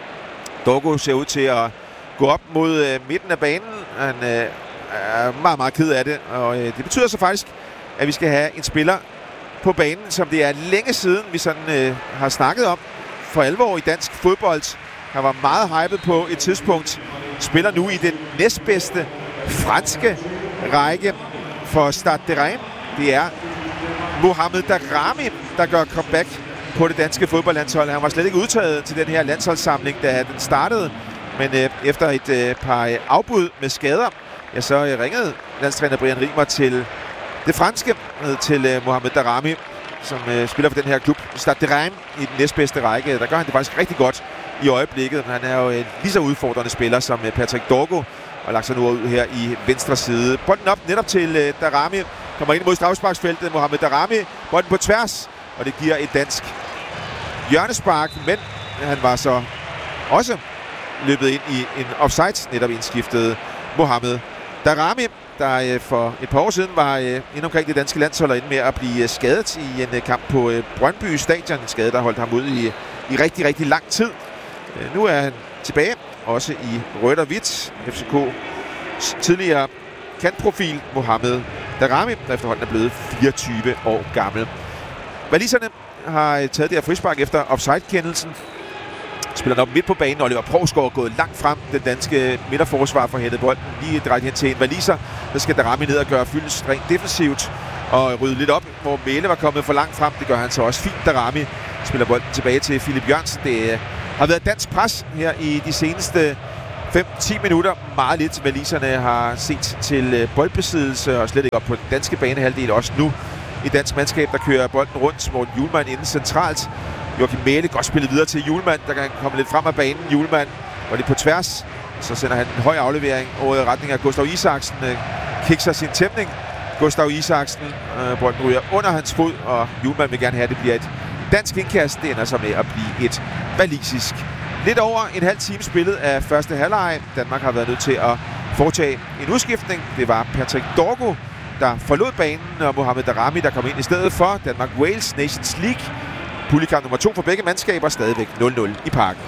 Dorgo ser ud til at gå op mod øh, midten af banen. Han øh, er meget, meget ked af det, og øh, det betyder så faktisk, at vi skal have en spiller på banen, som det er længe siden, vi sådan øh, har snakket om for alvor i dansk fodbold. Han var meget hypet på et tidspunkt. Spiller nu i den næstbedste franske række for Stade de Reims. Det er Mohamed Daramy, der gør comeback på det danske fodboldlandshold. Han var slet ikke udtaget til den her landsholdssamling, da den startede. Men øh, efter et øh, par øh, afbud med skader, ja, så øh, ringede landstræner Brian Rimer til det franske, til øh, Mohamed Daramy, som øh, spiller for den her klub, Stade de Reims, i den næstbedste række. Der gør han det faktisk rigtig godt i øjeblikket. Han er jo øh, lige så udfordrende spiller som øh, Patrick Dorgo, og lagt sig nu ud her i venstre side. Bolden op netop til øh, Daramy. Kommer ind mod straffesparksfeltet. Mohamed Daramy. Bolden på tværs, og det giver et dansk hjørnespark. Men han var så også løbet ind i en offside, netop indskiftet Mohamed Daramy, der øh, for et par år siden var øh, inde omkring det danske landshold og inde med at blive øh, skadet i en øh, kamp på øh, Brøndby Stadion. En skade, der holdt ham ud i, i rigtig, rigtig lang tid. Øh, nu er han tilbage, også i rødt og hvidt. F C K's tidligere kantprofil Mohamed Daramy, der efterhånden er blevet fireogtyve år gammel. Waliserne har taget det her frispark efter offside-kendelsen. Spiller den op midt på banen. Oliver Provsgaard er gået langt frem. Den danske midterforsvar får hættet bolden lige drejet hen til en waliser. Der skal Daramy ned og gøre fyldest rent defensivt og rydde lidt op, hvor Mæle var kommet for langt frem. Det gør han så også fint. Daramy spiller bolden tilbage til Philip Jørgensen. Det har været dansk pres her i de seneste fem til ti minutter. Meget lidt waliserne har set til boldbesiddelse og slet ikke op på den danske banehalvdel. Også nu i dansk mandskab, der kører bolden rundt. Morten Hjulmand inde centralt. Joachim Mæle godt spillet videre til Hjulmand, der kan komme lidt frem af banen. Hjulmand var lidt på tværs. Så sender han en høj aflevering over i retning af Gustav Isaksen. Kikser sin tæmning. Gustav Isaksen, øh, bolden ryger under hans fod, og Hjulmand vil gerne have, at det bliver et dansk indkast. Det ender så med at blive et walisisk. Lidt over en halv time spillet af første halvleg. Danmark har været nødt til at foretage en udskiftning. Det var Patrick Dorgo, der forlod banen, og Mohamed Daramy, der kom ind i stedet for. Danmark-Wales Nations League. Puljekamp nummer to for begge mandskaber, stadigvæk nul nul i parken.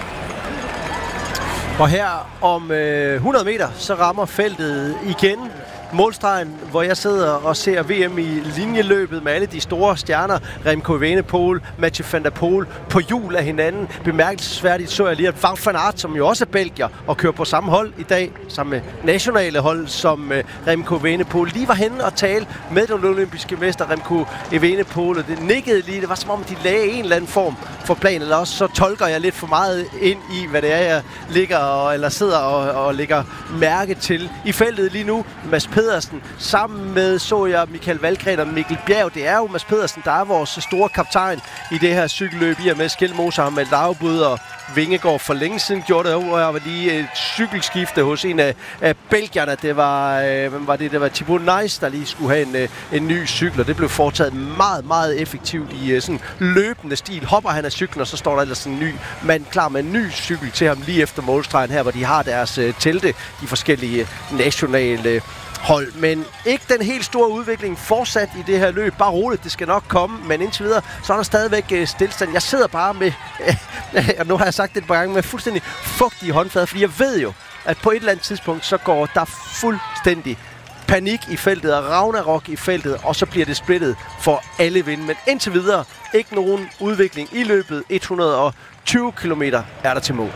Og her om øh, hundrede meter, så rammer feltet igen målstregen, hvor jeg sidder og ser V M i linjeløbet med alle de store stjerner. Remco Evenepoel, Mathieu van der Poel på hjul af hinanden. Bemærkelsesværdigt så jeg lige, at Wout van Aert, som jo også er belgier og kører på samme hold i dag, sammen med nationale hold som uh, Remco Evenepoel, lige var henne og tale med den olympiske mester Remco Evenepoel. Det nikkede lige. Det var som om, de lagde en eller anden form for plan, eller også så tolker jeg lidt for meget ind i, hvad det er, jeg ligger og, eller sidder og, og lægger mærke til i feltet lige nu. Mads Pedersen. Sammen med, så jeg, Michael Valgren og Mikkel Bjerg. Det er jo Mads Pedersen, der er vores store kaptajn i det her cykelløb. I og med Skelmose har meldt afbud, og Vingegaard for længe siden gjorde det. Og jeg var lige et cykelskifte hos en af, af belgierne. Det var, øh, hvem var det? Det var Thibaut Nice, der lige skulle have en, øh, en ny cykel, og det blev foretaget meget, meget effektivt i øh, sådan løbende stil. Hopper han af cyklen, og så står der ellers en ny mand klar med en ny cykel til ham lige efter målstregen her, hvor de har deres øh, telte, de forskellige nationale øh, hold. Men ikke den helt store udvikling fortsat i det her løb. Bare roligt, det skal nok komme, men indtil videre, så er der stadigvæk øh, stillstand. Jeg sidder bare med, øh, og nu har jeg sagt det et par gange, med fuldstændig fugtige håndflader, fordi jeg ved jo, at på et eller andet tidspunkt, så går der fuldstændig panik i feltet og Ragnarok i feltet, og så bliver det splittet for alle vind. Men indtil videre, ikke nogen udvikling i løbet. et hundrede og tyve kilometer er der til mål.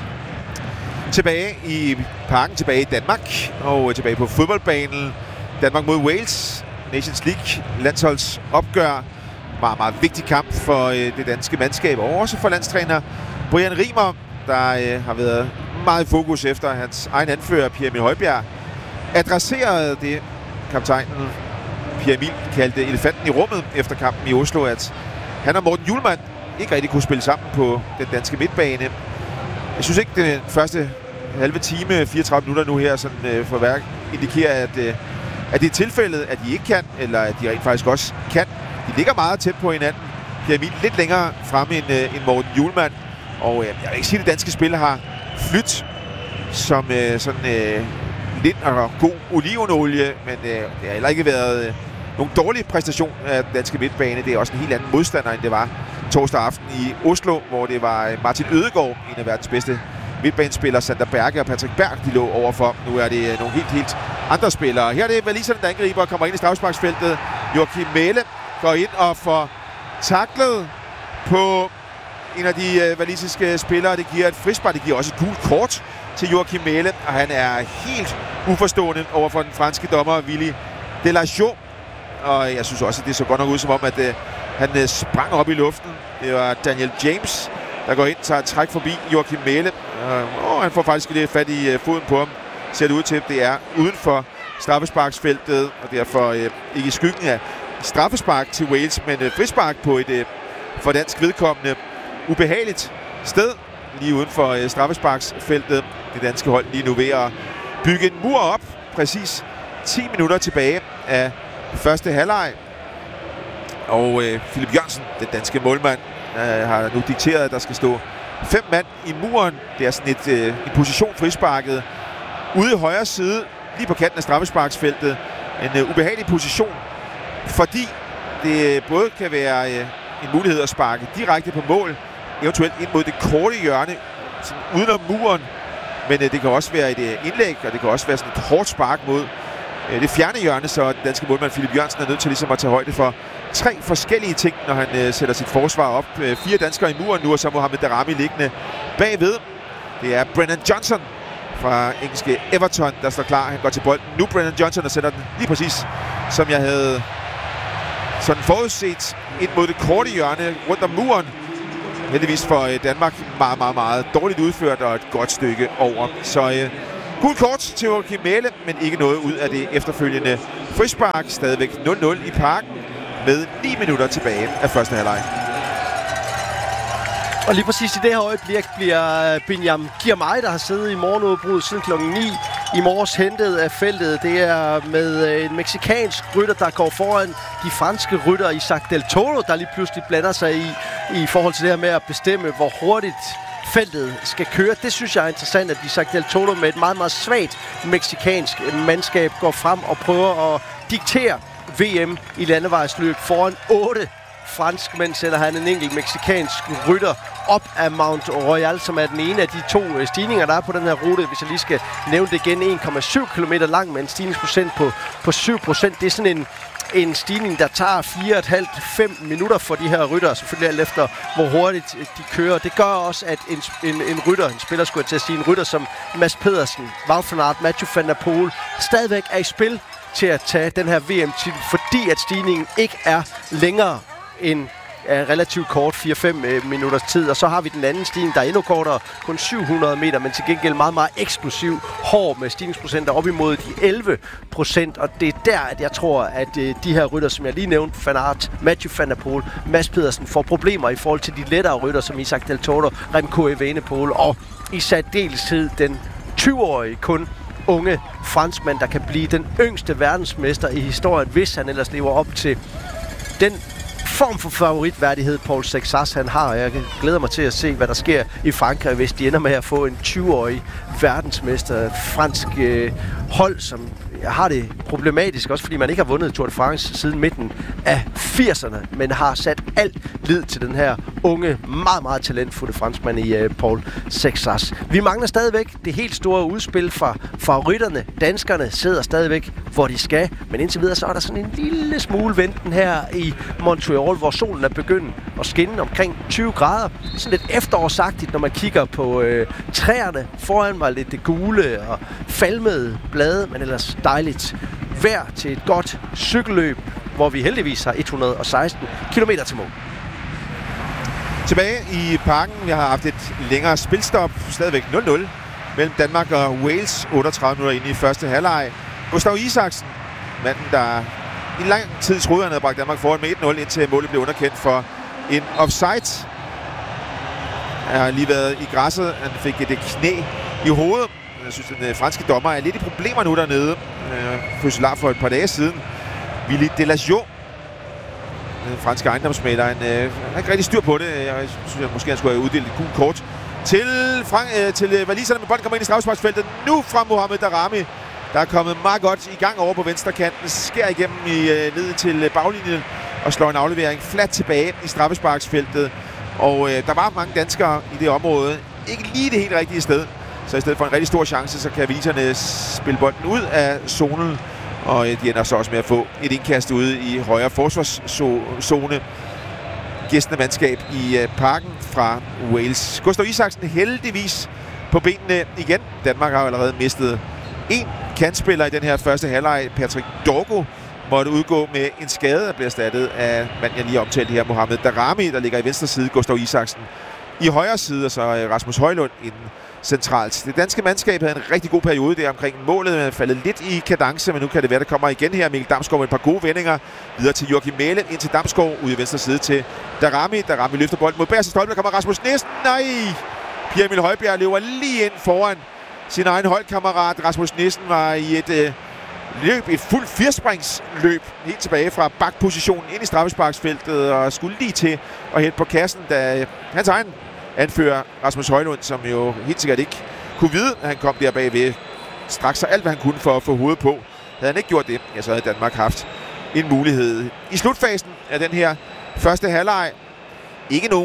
Tilbage i parken, tilbage i Danmark, og tilbage på fodboldbanen. Danmark mod Wales, Nations League, landsholdsopgør. Meget, meget vigtig kamp for øh, det danske mandskab, og også for landstræner Brian Rimer, der øh, har været meget i fokus efter hans egen anfører, Pierre Emil Højbjerg, adresserede det, kaptajnen Pierre Emil kaldte elefanten i rummet efter kampen i Oslo, at han og Morten Hjulmand ikke rigtig kunne spille sammen på den danske midtbane. Jeg synes ikke, den første halve time, fireogtredive minutter nu her, sådan øh, for værk, indikerer, at, øh, at det er tilfældet, at de ikke kan, eller at de rent faktisk også kan. De ligger meget tæt på hinanden. Pierre Emil lidt længere fremme end, øh, end Morten Hjulmand. Og øh, jeg vil ikke sige, at det danske spil har flyttet som øh, sådan øh, lidt og god olivenolie, men øh, det har heller ikke været øh, nogen dårlig præstation af den danske midtbane. Det er også en helt anden modstander, end det var torsdag aften i Oslo, hvor det var Martin Ødegaard, en af verdens bedste midtbanespillere, Sander Berge og Patrick Berg, de lå overfor. Nu er det nogle helt, helt andre spillere. Her er det Waliserne, der angriber, kommer ind i straffesparksfeltet. Joachim Mæhle går ind og får taklet på en af de øh, walisiske spillere. Det giver et frispark, det giver også et gult kort til Joachim Mæhle, og han er helt uforstående over for den franske dommer, Willy Delachaux. Og jeg synes også, at det så godt nok ud som om, at øh, han øh, sprang op i luften. Det var Daniel James, der går ind og tager et træk forbi Joachim Mæhle. Og han får faktisk lidt fat i øh, foden på ham. Ser det ud til, at det er uden for straffesparksfeltet, og derfor øh, ikke i skyggen af straffespark til Wales, men øh, frispark på et øh, for dansk vedkommende ubehageligt sted, lige uden for øh, straffesparksfeltet. Det danske hold lige nu ved at bygge en mur op, præcis ti minutter tilbage af første halvleg. Og øh, Philip Jørgensen, den danske målmand, øh, har nu dikteret, at der skal stå fem mand i muren. Det er sådan et, øh, en position frisparket ude i højre side, lige på kanten af straffesparksfeltet. En øh, ubehagelig position, fordi det både kan være øh, en mulighed at sparke direkte på mål, eventuelt ind mod det korte hjørne, sådan uden om muren. Men øh, det kan også være et øh, indlæg, og det kan også være sådan et hårdt spark mod øh, det fjerne hjørne, så den danske målmand Philip Jørgensen er nødt til ligesom at tage højde for tre forskellige ting, når han øh, sætter sit forsvar op. Øh, fire danskere i muren nu, og så Mohamed Daramy liggende bagved. Det er Brennan Johnson fra engelske Everton, der står klar. Han går til bolden nu, Brennan Johnson, og sætter den lige præcis, som jeg havde sådan forudset, ind mod det korte hjørne rundt om muren. Heldigvis for øh, Danmark meget, meget, meget dårligt udført og et godt stykke over. Så øh, gult kort til Joachim Mæhle, men ikke noget ud af det efterfølgende frispark. Stadigvæk nul nul i parken med ni minutter tilbage af første halvleg. Og lige præcis i det her øjeblik bliver Binyam Girmay, der har siddet i morgenudbruddet siden klokken ni i morges, hentet af feltet. Det er med en mexikansk rytter, der går foran de franske rytter, Isaac Del Toro, der lige pludselig blander sig i, i forhold til det her med at bestemme, hvor hurtigt feltet skal køre. Det synes jeg er interessant, at Isaac Del Toro med et meget, meget svagt mexikansk mandskab går frem og prøver at diktere V M i landevejsløb foran otte franskmænd. Sætter han en enkelt mexikansk rytter op af Mount Royal, som er den ene af de to stigninger, der er på den her rute. Hvis jeg lige skal nævne det igen, en komma syv kilometer lang med en stigningsprocent på, på syv procent. Det er sådan en, en stigning, der tager fire komma fem til fem minutter for de her rytter, selvfølgelig alt efter, hvor hurtigt de kører. Det gør også, at en, en, en rytter, en spiller skulle jeg til at sige, en rytter som Mads Pedersen, Wout van Aert, Mathieu van der Poel, stadigvæk er i spil til at tage den her V M-titel, fordi at stigningen ikke er længere end er relativt kort, fire fem øh, minutters tid. Og så har vi den anden stigning, der er endnu kortere, kun syv hundrede meter, men til gengæld meget, meget eksplosiv, hård med stigningsprocenter op imod de elleve procent. Og det er der, at jeg tror, at øh, de her rytter, som jeg lige nævnte, Van Aert, Mathieu van der Poel, Mads Pedersen, får problemer i forhold til de lettere rytter, som Isaac Del Toro, Remco Evenepoel og i særdeleshed den tyve-årige kun unge franskmand, der kan blive den yngste verdensmester i historien, hvis han ellers lever op til den form for favoritværdighed, Paul Sexas han har. Jeg glæder mig til at se, hvad der sker i Frankrig, hvis de ender med at få en tyve-årig verdensmester. Fransk øh, hold, som har det problematisk, også fordi man ikke har vundet Tour de France siden midten af firserne, men har sat alt lid til den her unge, meget, meget talentfulde franskmand i uh, Paul Sexas. Vi mangler stadigvæk det helt store udspil fra favoritterne. Danskerne sidder stadigvæk, hvor de skal, men indtil videre så er der sådan en lille smule venten her i Montreal, hvor solen er begyndt at skinne omkring tyve grader. Sådan lidt efterårsagtigt, når man kigger på øh, træerne foran mig, lidt det gule og falmede blade, men ellers dejligt vejr til et godt cykelløb, hvor vi heldigvis har et hundrede og seksten kilometer til mål. Tilbage i parken. Jeg har haft et længere spilstop, stadigvæk nul nul, mellem Danmark og Wales. otteogtredive minutter inde i første halvleg. Gustav Isaksen, manden, der i lang tid troede, han havde bragt Danmark foran med et nul, indtil målet blev underkendt for en offside. Han har lige været i græsset. Han fik et knæ i hovedet. Jeg synes, den franske dommer er lidt i problemer nu dernede. Fødselar for et par dage siden. Willy Delagiot, den franske ejendomsmægler, han øh, har ikke rigtig styr på det. Jeg synes, at måske han skulle have uddelt et gult kort til, Frank, øh, til waliserne, men bolden kommer ind i straffesparksfeltet. Nu fra Mohamed Daramy, der er kommet meget godt i gang over på venstre kanten. Skærer igennem i, øh, ned til baglinjen og slår en aflevering fladt tilbage i straffesparksfeltet. Og øh, der var mange danskere i det område. Ikke lige det helt rigtige sted. Så i stedet for en rigtig stor chance, så kan waliserne spille bolden ud af zonen. Og de ender så også med at få et indkast ude i højre forsvarszone. Gæstende mandskab i parken fra Wales. Gustav Isaksen heldigvis på benene igen. Danmark har allerede mistet en kantspiller i den her første halvleg. Patrick Dorgo måtte udgå med en skade, der bliver erstattet af manden, jeg lige omtalte her, Mohamed Daramy, der ligger i venstre side. Gustav Isaksen i højre side, og så Rasmus Højlund inden centralt. Det danske mandskab havde en rigtig god periode der omkring målet, men faldet lidt i kadence, men nu kan det være, der kommer igen her. Mikkel Damsgaard med et par gode vendinger. Videre til Joachim Mæhle, ind til Damsgaard, ude i venstre side til Daramy. Daramy løfter bolden mod bagerste stolpe, der kommer Rasmus Nissen. Nej! Pierre Emil Højbjerg løber lige ind foran sin egen holdkammerat. Rasmus Nissen var i et øh, løb, et fuldt firspringsløb, helt tilbage fra bakpositionen ind i straffesparksfeltet, og skulle lige til at hætte på kassen, da hans egen anfører Rasmus Højlund, som jo helt sikkert ikke kunne vide, at han kom der bagved, straks sig alt, hvad han kunne for at få hovedet på. Havde han ikke gjort det, ja, så havde Danmark haft en mulighed. I slutfasen af den her første halvleg, ikke nogen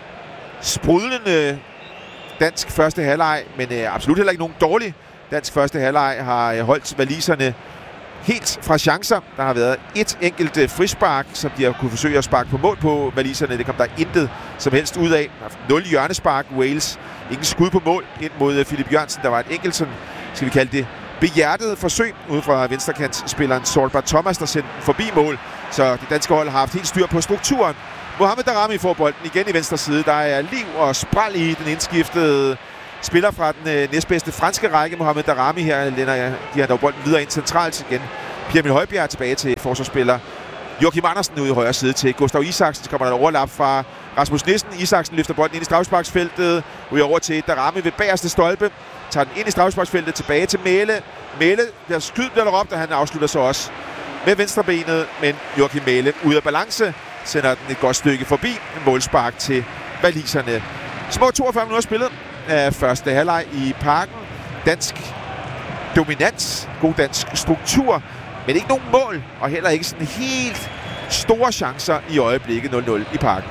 sprudlende dansk første halvleg, men øh, absolut heller ikke nogen dårlig dansk første halvleg, har øh, holdt waliserne helt fra chancer. Der har været et enkelt øh, frispark, som de har kunne forsøge at sparke på mål på waliserne. Det kom der intet som helst ud af. nul hjørnespark, Wales. Ingen skud på mål ind mod øh, Philip Jørgensen. Der var et enkelt, sådan, skal vi kalde det, behjertet forsøg ude fra venstrekantsspilleren Solbert Thomas, der sendte den forbi mål. Så det danske hold har haft helt styr på strukturen. Mohamed Daramy får bolden igen i venstre side. Der er liv og spræl i den indskiftede spiller fra den øh, næstbedste franske række. Mohamed Daramy her lænder de har dog bolden videre ind centralt igen. Pierre Emil Højbjerg tilbage til forsvarsspiller Joachim Andersen ude i højre side til Gustav Isaksen. Så kommer der et overlap fra Rasmus Nissen. Isaksen løfter bolden ind i straffesparksfeltet. Ud over til Daramy ved bagerste stolpe. Tager den ind i straffesparksfeltet tilbage til Mæhle. Mæhle bliver skydt bliver der op, da han afslutter så også med venstrebenet. Men Joachim Mæhle ude af balance sender den et godt stykke forbi. Målspark til waliserne. Små toogfyrre minutter spillet af første halvleg i parken. Dansk dominans, god dansk struktur, men ikke nogen mål, og heller ikke sådan helt store chancer i øjeblikket. nul nul i parken.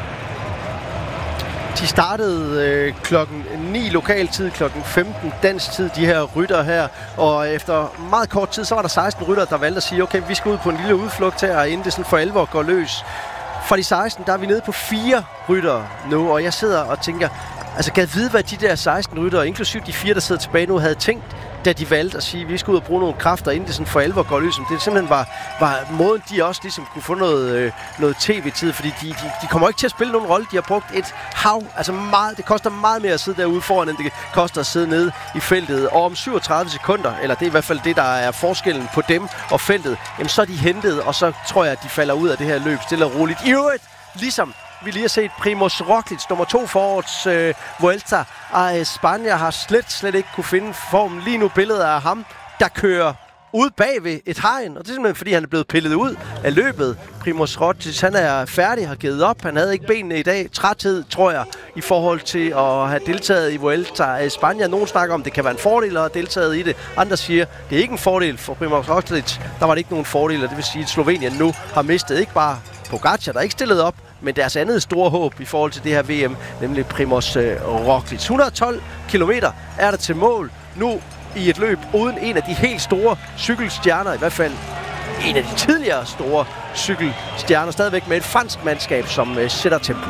De startede øh, klokken ni lokal tid, klokken femten dansk tid, de her rytter her. Og efter meget kort tid, så var der seksten rytter, der valgte at sige, okay, vi skal ud på en lille udflugt her, inden det sådan for alvor går løs. For de seksten, der er vi nede på fire rytter nu, og jeg sidder og tænker, altså kan jeg vide, hvad de der seksten rytter, inklusiv de fire, der sidder tilbage nu, havde tænkt da de valgte at sige, at vi skal ud og bruge nogle kræfter, inden det sådan for alvor går løs. Det simpelthen var, var måden, de også ligesom kunne få noget, øh, noget tv-tid, fordi de, de, de kommer ikke til at spille nogen rolle. De har brugt et hav, altså meget, det koster meget mere at sidde derude foran, end det koster at sidde nede i feltet. Og om syvogtredive sekunder, eller det er i hvert fald det, der er forskellen på dem og feltet, jamen så er de hentet, og så tror jeg, at de falder ud af det her løb stille og roligt. I øvrigt, ligesom vi lige har set Primož Roglič, nummer to for årets øh, Vuelta af España, har slet, slet ikke kunne finde formen. Lige nu billedet af ham, der kører ude bagved et hegn, og det er simpelthen fordi, han er blevet pillet ud af løbet. Primož Roglič, han er færdig, har givet op. Han havde ikke benene i dag. Træthed, tror jeg, i forhold til at have deltaget i Vuelta af España. Nogle snakker om, det kan være en fordel at have deltaget i det. Andre siger, det er ikke en fordel for Primož Roglič. Der var det ikke nogen fordel, og det vil sige, at Slovenien nu har mistet ikke bare Pogačar, der ikke stillet op, men deres andet store håb i forhold til det her V M, nemlig Primož Roglič. et hundrede og tolv kilometer er der til mål nu i et løb uden en af de helt store cykelstjerner, i hvert fald en af de tidligere store cykelstjerner, stadigvæk med et fransk mandskab, som uh, sætter tempo.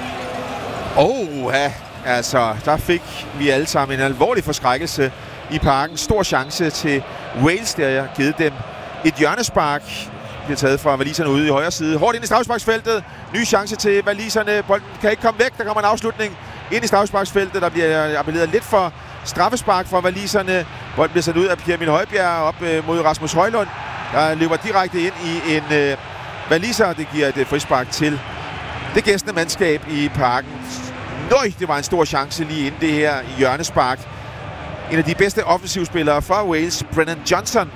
Åh, ja, altså, der fik vi alle sammen en alvorlig forskrækkelse i parken. Stor chance til Wales, der har givet dem et hjørnespark. Bliver taget fra waliserne ude i højre side. Hårdt ind i straffesparksfeltet. Ny chance til waliserne. Bolden kan ikke komme væk. Der kommer en afslutning ind i straffesparksfeltet. Der bliver appelleret lidt for straffespark fra waliserne. Bolden bliver sat ud af Pierre Emil Højbjerg op øh, mod Rasmus Højlund. Der løber direkte ind i en øh, waliser. Det giver et øh, frispark til det gæstende mandskab i parken. Nøj, det var en stor chance lige inden det her i hjørnespark. En af de bedste offensivspillere fra Wales, Brennan Johnson,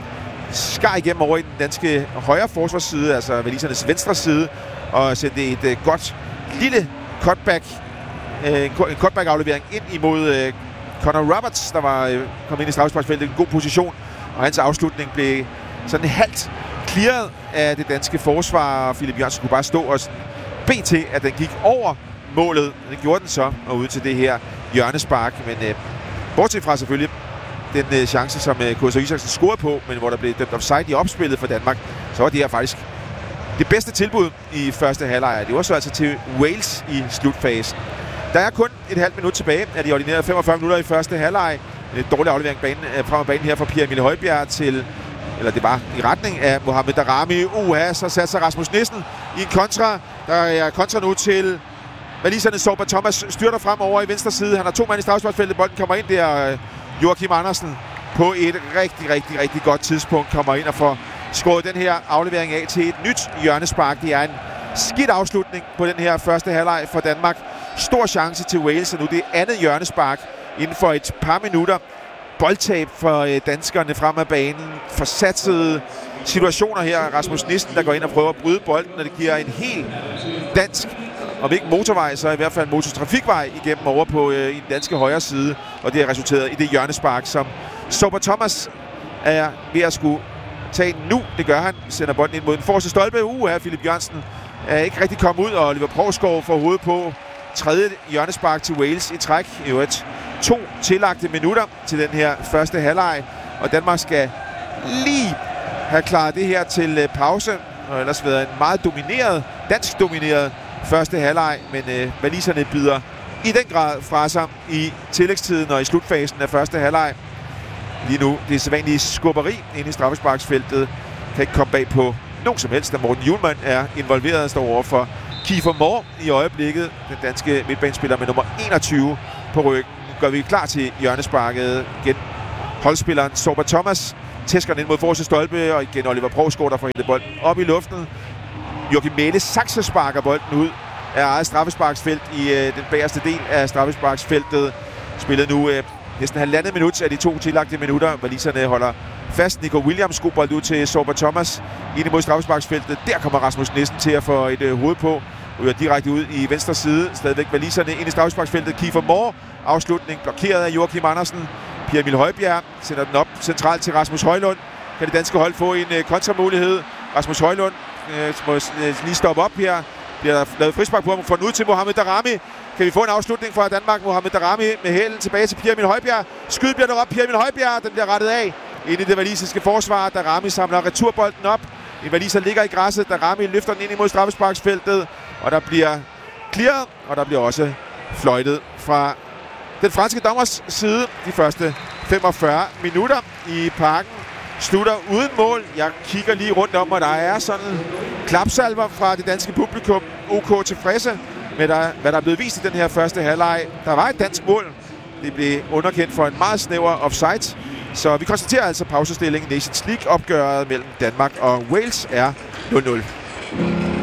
skar igennem over i den danske højre forsvarsside, altså walisernes venstre side, og sendte et uh, godt lille cutback, uh, en cutback-aflevering ind imod uh, Connor Roberts, der var uh, kommet ind i straffesparksfeltet i en god position, og hans afslutning blev sådan halvt clearet af det danske forsvar. Philip Jørgensen kunne bare stå og bede til, at den gik over målet. Det gjorde den så, og ud til det her hjørnespark, men uh, bortset fra selvfølgelig den øh, chance, som øh, K S Isaksen scorede på, men hvor der blev dømt offside i opspillet for Danmark, så var det her faktisk det bedste tilbud i første halvleg. Det var så altså til Wales i slutfasen. Der er kun et halvt minut tilbage af de ordinerede femogfyrre minutter i første halvleg. En dårlig aflevering banen, øh, frem af banen her fra Pierre Emil Højbjerg til, eller det var i retning af Mohamed Daramy. Uha, så satte sig Rasmus Nissen i en kontra. Der er kontra nu til waliserne. Sorba Thomas styrter frem over i venstre side. Han har to mand i straffesparksfeltet. Bolden kommer ind der. Øh, Joachim Andersen på et rigtig, rigtig, rigtig godt tidspunkt kommer ind og får skåret den her aflevering af til et nyt hjørnespark. Det er en skidt afslutning på den her første halvleg for Danmark. Stor chance til Wales, og nu det er andet hjørnespark inden for et par minutter. Boldtab for danskerne frem af banen. Forsatsede situationer her. Rasmus Nissen, der går ind og prøver at bryde bolden, og det giver en helt dansk, om ikke motorvej, så i hvert fald motortrafikvej igennem over på øh, i den danske højre side. Og det er resulteret i det hjørnespark, som Sorba Thomas er ved at skulle tage nu. Det gør han. Sender bolden ind mod den forreste stolpe. Uh, her Philip Jørgensen er ikke rigtig kommet ud, og Oliver Provskov får hovedet på tredje hjørnespark til Wales i træk. I øvrigt to tillagte minutter til den her første halvleg. Og Danmark skal lige have klaret det her til øh, pause. Og ellers været en meget domineret, dansk domineret første halvleg, men øh, waliserne bider i den grad fra sig i tillægstiden og i slutfasen af første halvleg. Lige nu, det er sædvanlige skubberi inde i straffesparksfeltet. Kan ikke komme bag på nogen som helst, da Morten Hjulmand er involveret og står over for Kiefer Moore i øjeblikket. Den danske midtbanespiller med nummer enogtyve på ryggen. Nu gør vi klar til hjørnesparket. Igen holdspilleren Sorba Thomas tæsker den ind mod forreste stolpe, og igen Oliver Provskov, der får hentet bolden op i luften. Joachim Mæhle saksesparker bolden ud af eget straffesparksfelt i øh, den bagerste del af straffesparksfeltet. Spillet nu øh, næsten halvandet minut af de to tillagte minutter. Waliserne holder fast. Nico Williams god bold ud til Sorba Thomas ind imod straffesparksfeltet. Der kommer Rasmus Nissen til at få et øh, hoved på. Ryger direkte ud i venstre side. Stadigvæk waliserne ind i straffesparksfeltet. Kiefer Moore. Afslutning blokeret af Joachim Andersen. Pierre Emil Højbjerg sender den op centralt til Rasmus Højlund. Kan det danske hold få en øh, kontramulighed? Rasmus Højlund øh, må øh, lige stoppe op her. Bliver der lavet frispark på ham og får den ud til Mohamed Daramy. Kan vi få en afslutning fra Danmark? Mohamed Daramy med hælen tilbage til Pierre Emil Højbjerg. Skyd bliver der op. Pierre Emil Højbjerg, den bliver rettet af ind i det walisiske forsvar. Daramy samler returbolden op. En waliser ligger i græsset. Daramy løfter den ind imod straffesparksfeltet. Og der bliver clearet, og der bliver også fløjtet fra den franske dommers side. De første femogfyrre minutter i Parken. Slutter uden mål. Jeg kigger lige rundt om, og der er sådan klapsalver fra det danske publikum. OK tilfredse med, der, hvad der er blevet vist i den her første halvleg. Der var et dansk mål. Det blev underkendt for en meget snæver offside. Så vi konstaterer altså pausestillingen. Nations League-opgøret mellem Danmark og Wales er nul nul.